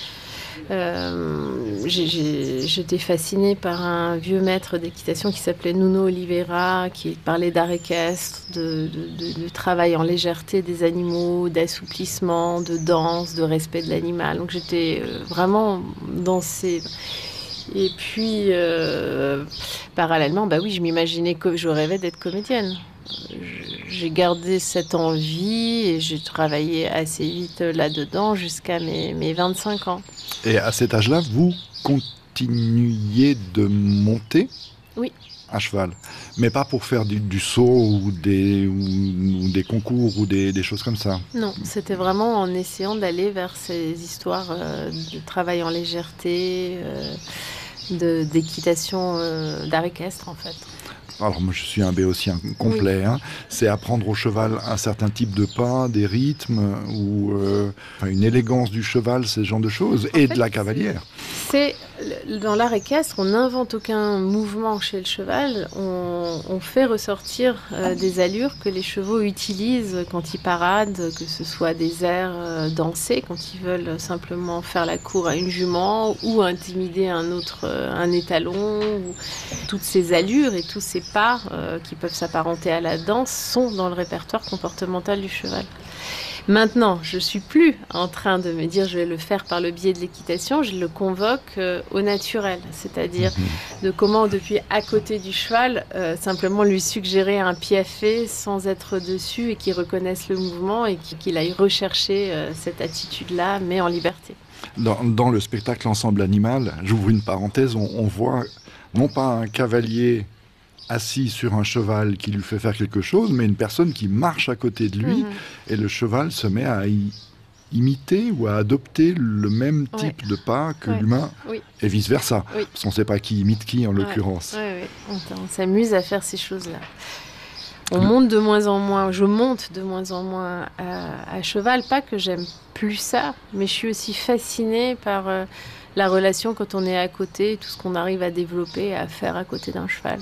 Euh, j'ai, j'ai, j'étais fascinée par un vieux maître d'équitation qui s'appelait Nuno Oliveira, qui parlait d'art équestre, de, de, de, de travail en légèreté des animaux, d'assouplissement, de danse, de respect de l'animal. Donc j'étais vraiment dans ces... Et puis, euh, parallèlement, bah oui, je m'imaginais que je rêvais d'être comédienne. J'ai gardé cette envie et j'ai travaillé assez vite là-dedans jusqu'à mes, mes vingt-cinq ans. Et à cet âge-là, vous continuiez de monter? Oui. À cheval, mais pas pour faire du, du saut ou des, ou, ou des concours ou des, des choses comme ça? Non, c'était vraiment en essayant d'aller vers ces histoires euh, de travail en légèreté, euh, de, d'équitation, euh, d'art équestre en fait. Alors moi je suis un béotien complet, oui. hein. C'est apprendre au cheval un certain type de pas, des rythmes, ou euh, une élégance du cheval, ce genre de choses, en et fait, de la cavalière. C'est, dans l'art équestre, on n'invente aucun mouvement chez le cheval, on, on fait ressortir euh, des allures que les chevaux utilisent quand ils paradent, que ce soit des airs euh, dansés, quand ils veulent simplement faire la cour à une jument, ou intimider un autre, euh, un étalon, ou toutes ces allures et tous ces pas euh, qui peuvent s'apparenter à la danse sont dans le répertoire comportemental du cheval. Maintenant, je ne suis plus en train de me dire je vais le faire par le biais de l'équitation, je le convoque euh, au naturel, c'est-à-dire mmh. de comment depuis à côté du cheval, euh, simplement lui suggérer un piaffe sans être dessus et qu'il reconnaisse le mouvement et qu'il aille rechercher euh, cette attitude-là, mais en liberté. Dans, dans le spectacle Ensemble Animal, j'ouvre une parenthèse, on, on voit non pas un cavalier assis sur un cheval qui lui fait faire quelque chose, mais une personne qui marche à côté de lui, mmh. et le cheval se met à y imiter ou à adopter le même type ouais. de pas que ouais. l'humain, oui. et vice-versa. Oui. Parce qu'on ne sait pas qui imite qui, en ouais. l'occurrence. Ouais, ouais. On, on s'amuse à faire ces choses-là. On monte de moins en moins, je monte de moins en moins à, à cheval, pas que j'aime plus ça, mais je suis aussi fascinée par... Euh, la relation quand on est à côté, tout ce qu'on arrive à développer, à faire à côté d'un cheval.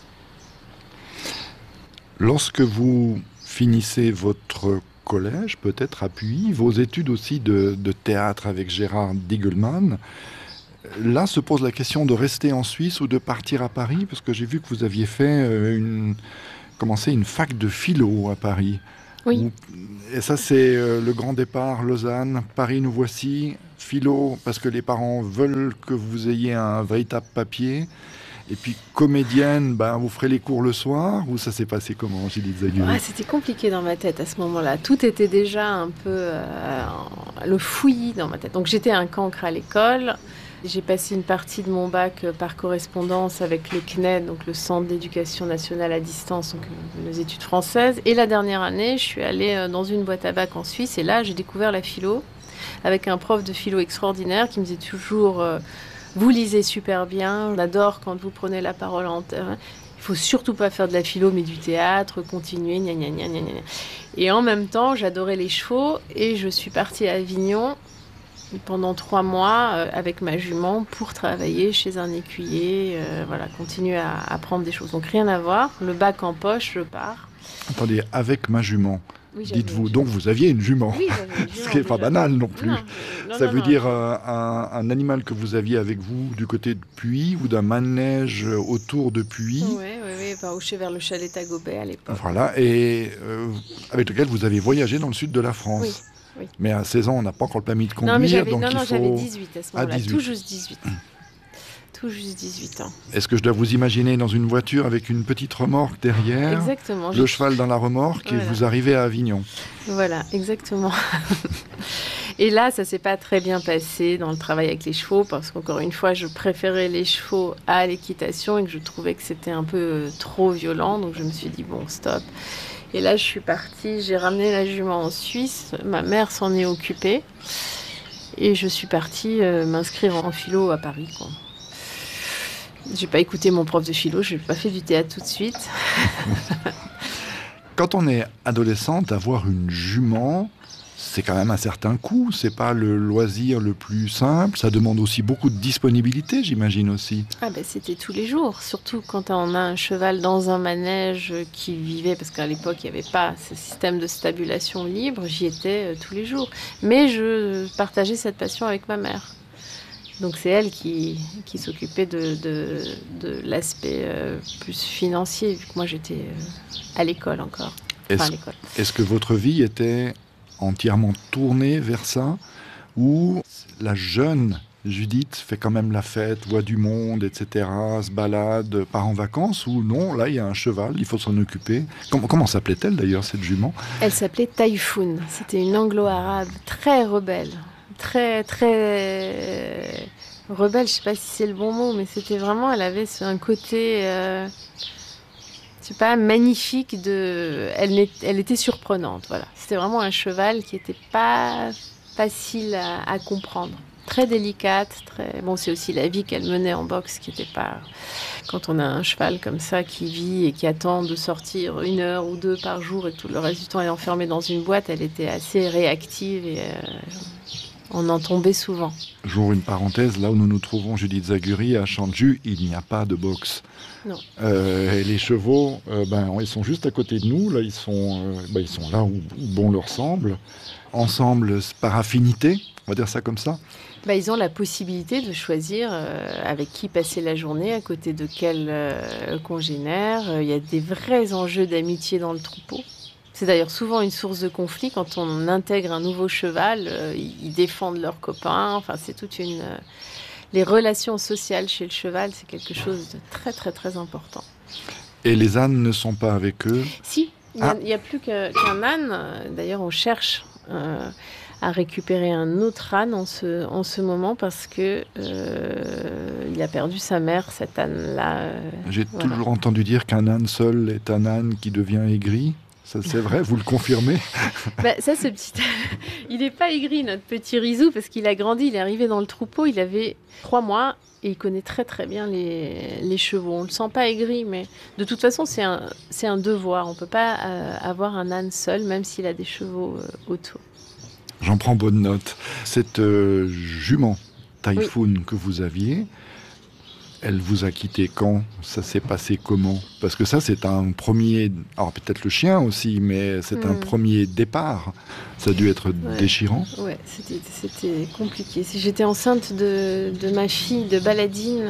Lorsque vous finissez votre collège, peut-être à Puy, vos études aussi de, de théâtre avec Gérard Diegelmann, là se pose la question de rester en Suisse ou de partir à Paris, parce que j'ai vu que vous aviez fait une, commencé une fac de philo à Paris. Oui. Et ça, c'est euh, le grand départ, Lausanne, Paris, nous voici, philo, parce que les parents veulent que vous ayez un véritable papier. Et puis, comédienne, ben, vous ferez les cours le soir, ou ça s'est passé comment, Judith Zaguri? Ah, c'était compliqué dans ma tête à ce moment-là. Tout était déjà un peu euh, le fouillis dans ma tête. Donc, j'étais un cancre à l'école. J'ai passé une partie de mon bac par correspondance avec le C N E D, donc le Centre d'éducation nationale à distance, donc les études françaises. Et la dernière année, je suis allée dans une boîte à bac en Suisse. Et là, j'ai découvert la philo avec un prof de philo extraordinaire qui me disait toujours euh, « Vous lisez super bien, on adore quand vous prenez la parole en terre. Il faut surtout pas faire de la philo, mais du théâtre, continuer, gna gna gna gna gna. » Et en même temps, j'adorais les chevaux et je suis partie à Avignon pendant trois mois euh, avec ma jument pour travailler chez un écuyer, euh, voilà, continuer à apprendre des choses. Donc rien à voir, le bac en poche, je pars. Attendez, avec ma jument, oui, dites-vous, donc vous aviez une jument, oui, j'avais une jument ce qui n'est pas banal non plus. Non, non, Ça non, veut non, dire non. euh, un, un animal que vous aviez avec vous du côté de Puy ou d'un manège autour de Puy. Oui, oui, oui, enfin, au vers le chalet Tagobet à l'époque. Voilà, et euh, avec lequel vous avez voyagé dans le sud de la France. Oui. Oui. Mais à seize ans, on n'a pas encore le permis de conduire. Non, mais j'avais, donc non, il non, faut... j'avais dix-huit à ce moment-là, ah, dix-huit. tout juste dix-huit. Tout juste dix-huit ans. Est-ce que je dois vous imaginer dans une voiture avec une petite remorque derrière, exactement, le j'ai... cheval dans la remorque voilà. Et vous arrivez à Avignon? Voilà, exactement. Et là, ça s'est pas très bien passé dans le travail avec les chevaux parce qu'encore une fois, je préférais les chevaux à l'équitation et que je trouvais que c'était un peu trop violent. Donc je me suis dit, bon, stop. Et là, je suis partie, j'ai ramené la jument en Suisse, ma mère s'en est occupée et je suis partie euh, m'inscrire en philo à Paris, quoi. J'ai pas écouté mon prof de philo, j'ai pas fait du théâtre tout de suite. Quand on est adolescente, avoir une jument, c'est quand même un certain coût. C'est pas le loisir le plus simple. Ça demande aussi beaucoup de disponibilité, j'imagine aussi. Ah ben c'était tous les jours, surtout quand on a un cheval dans un manège qui vivait, parce qu'à l'époque il n'y avait pas ce système de stabulation libre, j'y étais euh, tous les jours. Mais je partageais cette passion avec ma mère. Donc c'est elle qui, qui s'occupait de, de, de l'aspect euh, plus financier, vu que moi j'étais euh, à l'école encore. Enfin, Est-ce, à l'école. est-ce que votre vie était entièrement tournée vers ça, ou la jeune Judith fait quand même la fête, voit du monde, et cetera, se balade, part en vacances, ou non, là il y a un cheval, il faut s'en occuper. Comment, comment s'appelait-elle d'ailleurs cette jument? Elle s'appelait Taïfoun, c'était une anglo-arabe très rebelle. Très, très rebelle, je sais pas si c'est le bon mot, mais c'était vraiment, elle avait un côté, euh, je sais pas, magnifique de, elle, elle était surprenante, voilà. C'était vraiment un cheval qui était pas facile à, à comprendre. Très délicate, très, bon, c'est aussi la vie qu'elle menait en boxe qui était pas, quand on a un cheval comme ça qui vit et qui attend de sortir une heure ou deux par jour et tout le reste du temps est enfermé dans une boîte, elle était assez réactive et, euh, on en tombait souvent. J'ouvre une parenthèse, là où nous nous trouvons, Judith Zaguri, à Chanteju, il n'y a pas de boxe. Non. Euh, et les chevaux, euh, ben, ils sont juste à côté de nous, là, ils sont, euh, ben, ils sont là où, où bon leur semble, ensemble par affinité, on va dire ça comme ça. Bah, ils ont la possibilité de choisir euh, avec qui passer la journée, à côté de quel euh, congénère. Il y a des vrais enjeux d'amitié dans le troupeau. C'est d'ailleurs souvent une source de conflit quand on intègre un nouveau cheval. Euh, ils défendent leurs copains. Enfin, c'est toute une. Euh, les relations sociales chez le cheval, c'est quelque chose de très très très important. Et les ânes ne sont pas avec eux? Si, il n'y a, a plus que, qu'un âne. D'ailleurs, on cherche euh, à récupérer un autre âne en ce, en ce moment parce que euh, il a perdu sa mère, cet âne-là. Euh, J'ai voilà. toujours entendu dire qu'un âne seul est un âne qui devient aigri. Ça, c'est vrai, vous le confirmez? Bah, ça, ce petit... il n'est pas aigri, notre petit Rizou, parce qu'il a grandi, il est arrivé dans le troupeau, il avait trois mois, et il connaît très très bien les, les chevaux. On ne le sent pas aigri, mais de toute façon, c'est un, c'est un devoir. On ne peut pas euh, avoir un âne seul, même s'il a des chevaux euh, autour. J'en prends bonne note. Cette euh, jument, Typhoon oui. que vous aviez. Elle vous a quitté quand? Ça s'est passé comment? Parce que ça, c'est un premier... Alors peut-être le chien aussi, mais c'est mmh. un premier départ. Ça a dû être ouais. déchirant. Oui, c'était, c'était compliqué. Si j'étais enceinte de, de ma fille, de Baladine...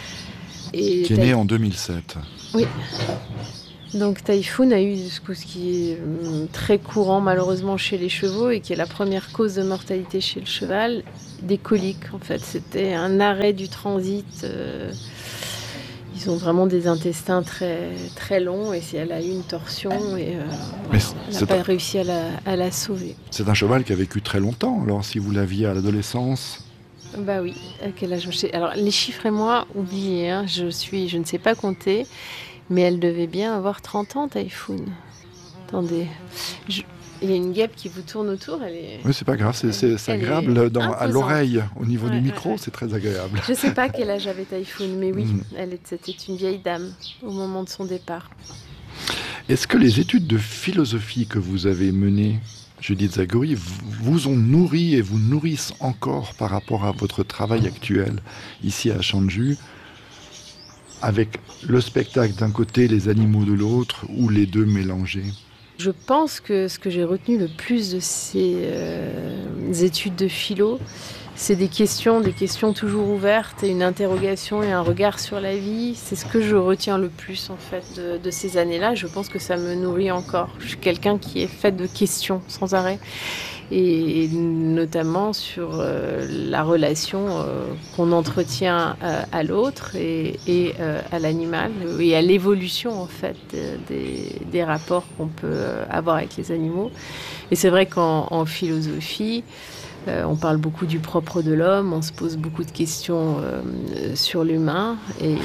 Et qui est née en deux mille sept. Oui. Donc Typhoon a eu ce qui est très courant malheureusement chez les chevaux et qui est la première cause de mortalité chez le cheval, des coliques en fait. C'était un arrêt du transit. Euh, ils ont vraiment des intestins très, très longs et elle a eu une torsion et euh, voilà, elle n'a pas un... réussi à la, à la sauver. C'est un cheval qui a vécu très longtemps alors si vous l'aviez à l'adolescence. Bah oui, à quel âge? Alors les chiffres et moi, oubliez, hein, je suis, je ne sais pas compter. Mais elle devait bien avoir trente ans, Typhoon. Attendez, je... il y a une guêpe qui vous tourne autour. Elle est... Oui, c'est pas grave, c'est, c'est, c'est agréable dans, à l'oreille, au niveau ouais, du micro, ouais, ouais. c'est très agréable. Je sais pas quel âge avait Typhoon, mais oui, mm. elle était, c'était une vieille dame au moment de son départ. Est-ce que les études de philosophie que vous avez menées, Judith Zaguri, vous ont nourri et vous nourrissent encore par rapport à votre travail actuel ici à Chanju, avec le spectacle d'un côté, les animaux de l'autre, ou les deux mélangés? Je pense que ce que j'ai retenu le plus de ces euh, études de philo, c'est des questions, des questions toujours ouvertes, et une interrogation et un regard sur la vie. C'est ce que je retiens le plus en fait de, de ces années-là. Je pense que ça me nourrit encore. Je suis quelqu'un qui est fait de questions sans arrêt. Et notamment sur euh, la relation euh, qu'on entretient euh, à l'autre et, et euh, à l'animal et à l'évolution en fait des, des rapports qu'on peut avoir avec les animaux. Et c'est vrai qu'en en philosophie, euh, on parle beaucoup du propre de l'homme, on se pose beaucoup de questions euh, sur l'humain et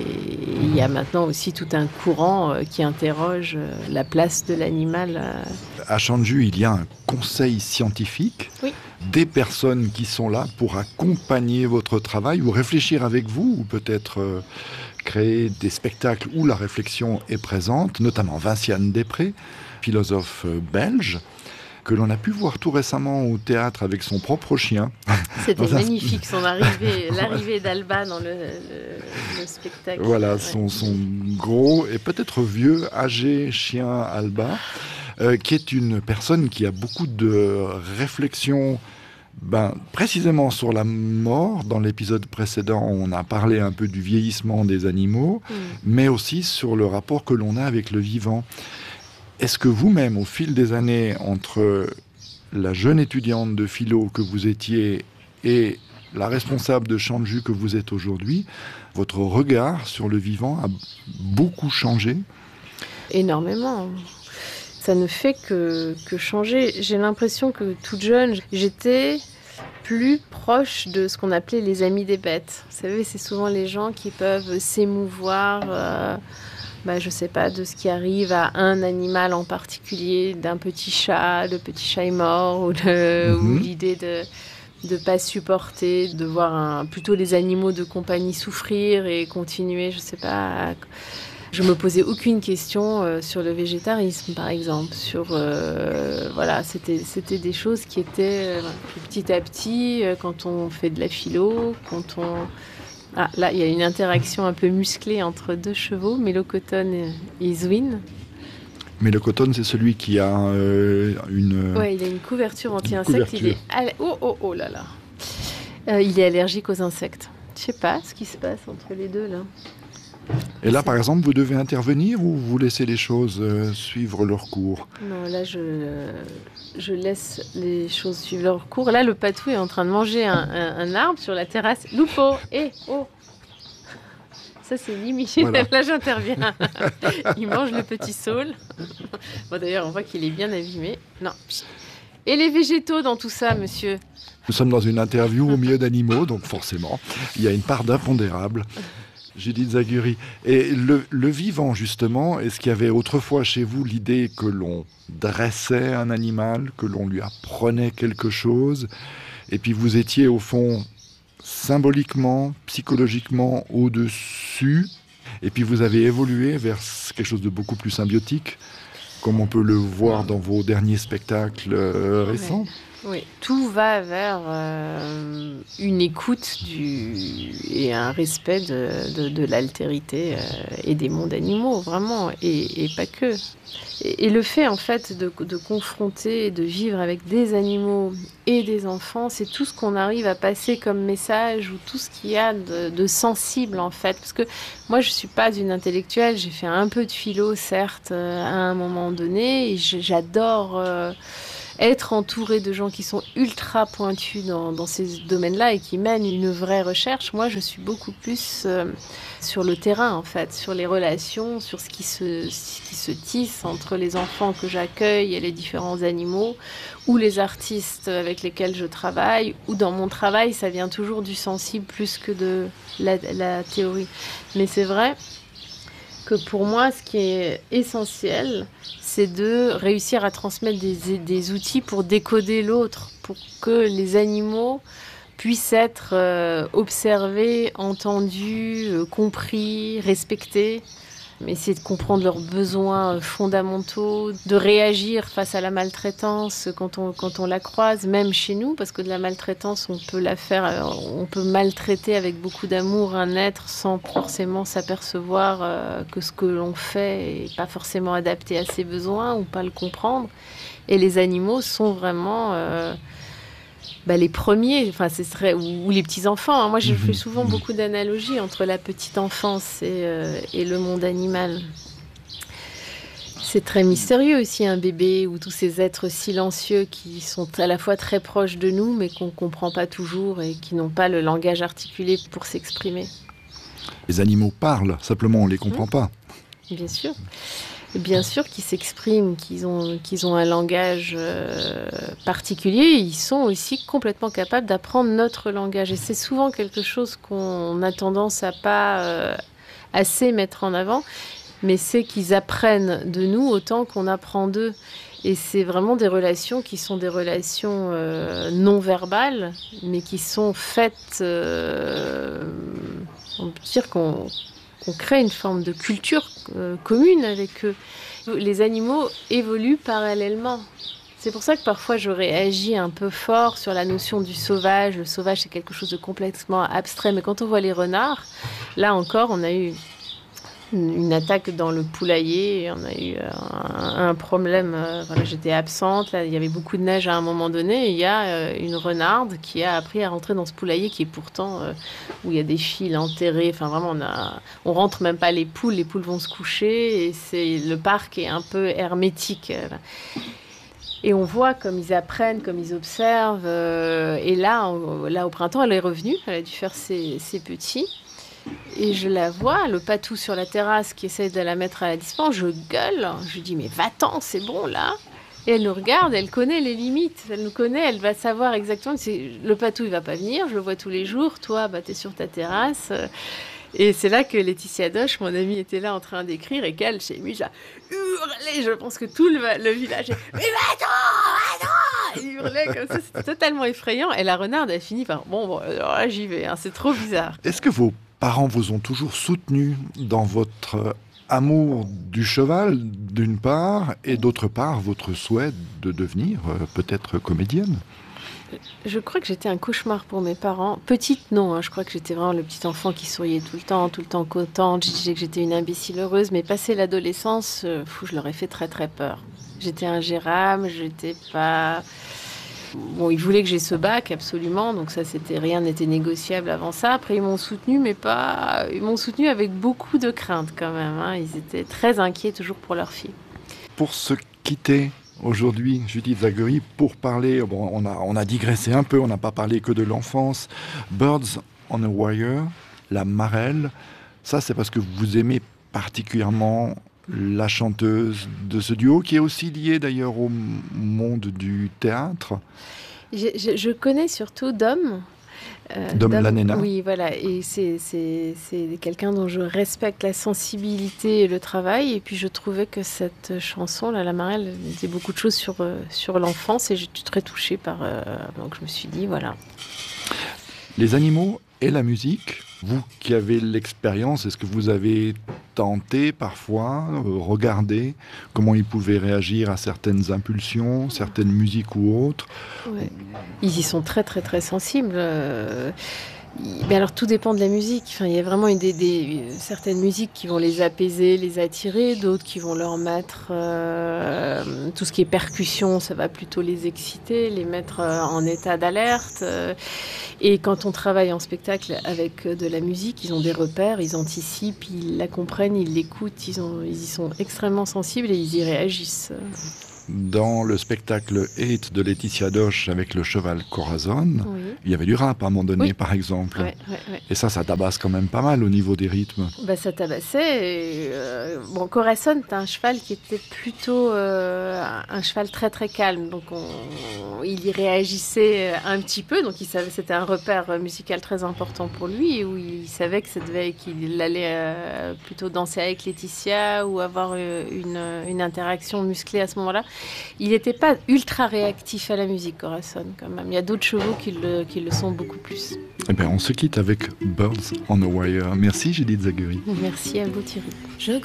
il y a maintenant aussi tout un courant euh, qui interroge euh, la place de l'animal. Euh. À Chanju, il y a un conseil scientifique, oui. des personnes qui sont là pour accompagner votre travail ou réfléchir avec vous ou peut-être euh, créer des spectacles où la réflexion est présente, notamment Vinciane Després, philosophe euh, belge, que l'on a pu voir tout récemment au théâtre avec son propre chien. C'était magnifique, son arrivée, l'arrivée d'Alba dans le, le, le spectacle. Voilà, ouais. son, son gros et peut-être vieux, âgé chien Alba, euh, qui est une personne qui a beaucoup de réflexions ben, précisément sur la mort. Dans l'épisode précédent, on a parlé un peu du vieillissement des animaux, mmh. mais aussi sur le rapport que l'on a avec le vivant. Est-ce que vous-même, au fil des années, entre la jeune étudiante de philo que vous étiez et la responsable de Chanju que vous êtes aujourd'hui, votre regard sur le vivant a beaucoup changé? Énormément. Ça ne fait que, que changer. J'ai l'impression que toute jeune, j'étais plus proche de ce qu'on appelait les amis des bêtes. Vous savez, c'est souvent les gens qui peuvent s'émouvoir... Euh, Bah, je sais pas, de ce qui arrive à un animal en particulier, d'un petit chat, le petit chat est mort, ou, le, mmh. ou l'idée de ne pas supporter, de voir un, plutôt les animaux de compagnie souffrir et continuer, je sais pas. À... Je me posais aucune question euh, sur le végétarisme, par exemple. Sur, euh, voilà, c'était, c'était des choses qui étaient euh, petit à petit, euh, quand on fait de la philo, quand on... Ah, là, il y a une interaction un peu musclée entre deux chevaux, Mélocotone et Iswin. Mélocotone, c'est celui qui a euh, une... Oui, il a une couverture anti-insectes. Il est... All... Oh, oh, oh là là. Euh, il est allergique aux insectes. Je sais pas ce qui se passe entre les deux, là. Et là, par exemple, vous devez intervenir ou vous laissez les choses euh, suivre leur cours? Non, là, je, je laisse les choses suivre leur cours. Là, le patou est en train de manger un, un, un arbre sur la terrasse. Lupo, hé, oh. Ça, c'est limite. Voilà. Là, j'interviens. Il mange le petit saule. Bon, d'ailleurs, on voit qu'il est bien abîmé. Non. Et les végétaux dans tout ça, monsieur? Nous sommes dans une interview au milieu d'animaux, donc forcément, il y a une part d'impondérable. Judith Zaguri. Et le, le vivant, justement, est-ce qu'il y avait autrefois chez vous l'idée que l'on dressait un animal, que l'on lui apprenait quelque chose, et puis vous étiez au fond symboliquement, psychologiquement au-dessus, et puis vous avez évolué vers quelque chose de beaucoup plus symbiotique, comme on peut le voir dans vos derniers spectacles euh, récents? Oui, tout va vers euh, une écoute du, et un respect de, de, de l'altérité euh, et des mondes animaux, vraiment, et, et pas que. Et, et le fait, en fait, de, de confronter, de vivre avec des animaux et des enfants, c'est tout ce qu'on arrive à passer comme message, ou tout ce qu'il y a de, de sensible, en fait. Parce que moi, je ne suis pas une intellectuelle, j'ai fait un peu de philo, certes, euh, à un moment donné, et j'adore... Euh, être entouré de gens qui sont ultra pointus dans, dans ces domaines-là et qui mènent une vraie recherche. Moi, je suis beaucoup plus euh, sur le terrain, en fait, sur les relations, sur ce qui se, ce qui se tisse entre les enfants que j'accueille et les différents animaux, ou les artistes avec lesquels je travaille, ou dans mon travail, ça vient toujours du sensible plus que de la, la théorie. Mais c'est vrai que pour moi, ce qui est essentiel, c'est de réussir à transmettre des, des outils pour décoder l'autre, pour que les animaux puissent être euh, observés, entendus, euh, compris, respectés. Essayer de comprendre leurs besoins fondamentaux, de réagir face à la maltraitance quand on, quand on la croise, même chez nous, parce que de la maltraitance, on peut la faire, on peut maltraiter avec beaucoup d'amour un être sans forcément s'apercevoir euh, que ce que l'on fait n'est pas forcément adapté à ses besoins ou pas le comprendre. Et les animaux sont vraiment... Euh, Bah, les premiers, enfin, ce serait, ou, ou les petits-enfants. Hein. Moi, je fais souvent beaucoup d'analogies entre la petite enfance et, euh, et le monde animal. C'est très mystérieux aussi, un bébé, ou tous ces êtres silencieux qui sont à la fois très proches de nous, mais qu'on ne comprend pas toujours et qui n'ont pas le langage articulé pour s'exprimer. Les animaux parlent, simplement on ne les comprend mmh. pas. Bien sûr. Bien sûr qu'ils s'expriment, qu'ils ont, qu'ils ont un langage euh, particulier. Ils sont aussi complètement capables d'apprendre notre langage. Et c'est souvent quelque chose qu'on a tendance à pas euh, assez mettre en avant. Mais c'est qu'ils apprennent de nous autant qu'on apprend d'eux. Et c'est vraiment des relations qui sont des relations euh, non verbales, mais qui sont faites... Euh, on peut dire qu'on... On crée une forme de culture euh, commune avec eux. Les animaux évoluent parallèlement. C'est pour ça que parfois je réagis un peu fort sur la notion du sauvage. Le sauvage, c'est quelque chose de complètement abstrait. Mais quand on voit les renards, là encore, on a eu une attaque dans le poulailler. On a eu un, un problème. Euh, voilà, j'étais absente. Là, il y avait beaucoup de neige à un moment donné. Et il y a euh, une renarde qui a appris à rentrer dans ce poulailler qui est pourtant euh, où il y a des fils enterrés. Enfin, vraiment, on a, on rentre même pas les poules. Les poules vont se coucher et c'est le parc est un peu hermétique. Là. Et on voit comme ils apprennent, comme ils observent. Euh, et là, on, là, au printemps, elle est revenue. Elle a dû faire ses, ses petits. Et je la vois, le patou sur la terrasse qui essaie de la mettre à la distance, je gueule, je lui dis mais va-t'en, c'est bon là. Et elle nous regarde, elle connaît les limites, elle nous connaît, elle va savoir exactement, c'est, le patou il va pas venir, je le vois tous les jours, toi bah, t'es sur ta terrasse. Et c'est là que Laetitia Doche, mon amie, était là en train d'écrire et qu'elle, s'est mise à hurler, je pense que tout le, le village est mais va-t'en, va-t'en, il hurlait comme ça, c'était totalement effrayant. Et la renarde a fini par bon, bon alors là j'y vais, hein, c'est trop bizarre. Est-ce que vos parents vous ont toujours soutenu dans votre amour du cheval, d'une part, et d'autre part, votre souhait de devenir euh, peut-être comédienne ? Je crois que j'étais un cauchemar pour mes parents. Petite, non. Hein, je crois que j'étais vraiment le petit enfant qui souriait tout le temps, tout le temps contente. Je disais que j'étais une imbécile heureuse. Mais passé l'adolescence, euh, fou, je leur ai fait très très peur. J'étais ingérable, j'étais pas... Bon, ils voulaient que j'ai ce bac, absolument, donc ça, c'était rien n'était négociable avant ça. Après, ils m'ont soutenu, mais pas... Ils m'ont soutenu avec beaucoup de crainte, quand même. Hein. Ils étaient très inquiets, toujours pour leur fille. Pour se quitter aujourd'hui, Judith Zaguery, pour parler... Bon, on a, on a digressé un peu, on n'a pas parlé que de l'enfance. Birds on a Wire, la marelle, ça, c'est parce que vous aimez particulièrement... la chanteuse de ce duo, qui est aussi liée d'ailleurs au monde du théâtre. Je, je, je connais surtout Dom. Euh, Dom Lanena. Oui, voilà. Et c'est, c'est, c'est quelqu'un dont je respecte la sensibilité et le travail. Et puis je trouvais que cette chanson, là, La Marelle, disait beaucoup de choses sur, euh, sur l'enfance. Et j'étais très touchée par... Euh, donc je me suis dit, voilà. Les animaux et la musique, vous qui avez l'expérience, est-ce que vous avez tenter parfois, euh, regarder comment ils pouvaient réagir à certaines impulsions, certaines musiques ou autres. Ouais. Ils y sont très très très sensibles. Euh... Mais alors tout dépend de la musique. Enfin, il y a vraiment une des, des, certaines musiques qui vont les apaiser, les attirer, d'autres qui vont leur mettre euh, tout ce qui est percussion, ça va plutôt les exciter, les mettre euh, en état d'alerte. Euh, et quand on travaille en spectacle avec de la musique, ils ont des repères, ils anticipent, ils la comprennent, ils l'écoutent, ils, ont, ils y sont extrêmement sensibles et ils y réagissent. Dans le spectacle Hate de Laetitia Doche avec le cheval Corazon, oui. il y avait du rap à un moment donné, oui. par exemple. Ouais, ouais, ouais. Et ça, ça tabasse quand même pas mal au niveau des rythmes. Bah, ça tabassait. Et, euh, bon, Corazon, c'est un cheval qui était plutôt euh, un cheval très très calme. Donc, on, il y réagissait un petit peu. Donc, il savait, c'était un repère musical très important pour lui, où il savait que ça devait, qu'il allait euh, plutôt danser avec Laetitia ou avoir une, une interaction musclée à ce moment-là. Il n'était pas ultra réactif à la musique, Corazon, quand même. Il y a d'autres chevaux qui le, qui le sont beaucoup plus. Eh bien, on se quitte avec Birds on the Wire. Merci, Judith Zaguri. Merci à vous, Thierry. Je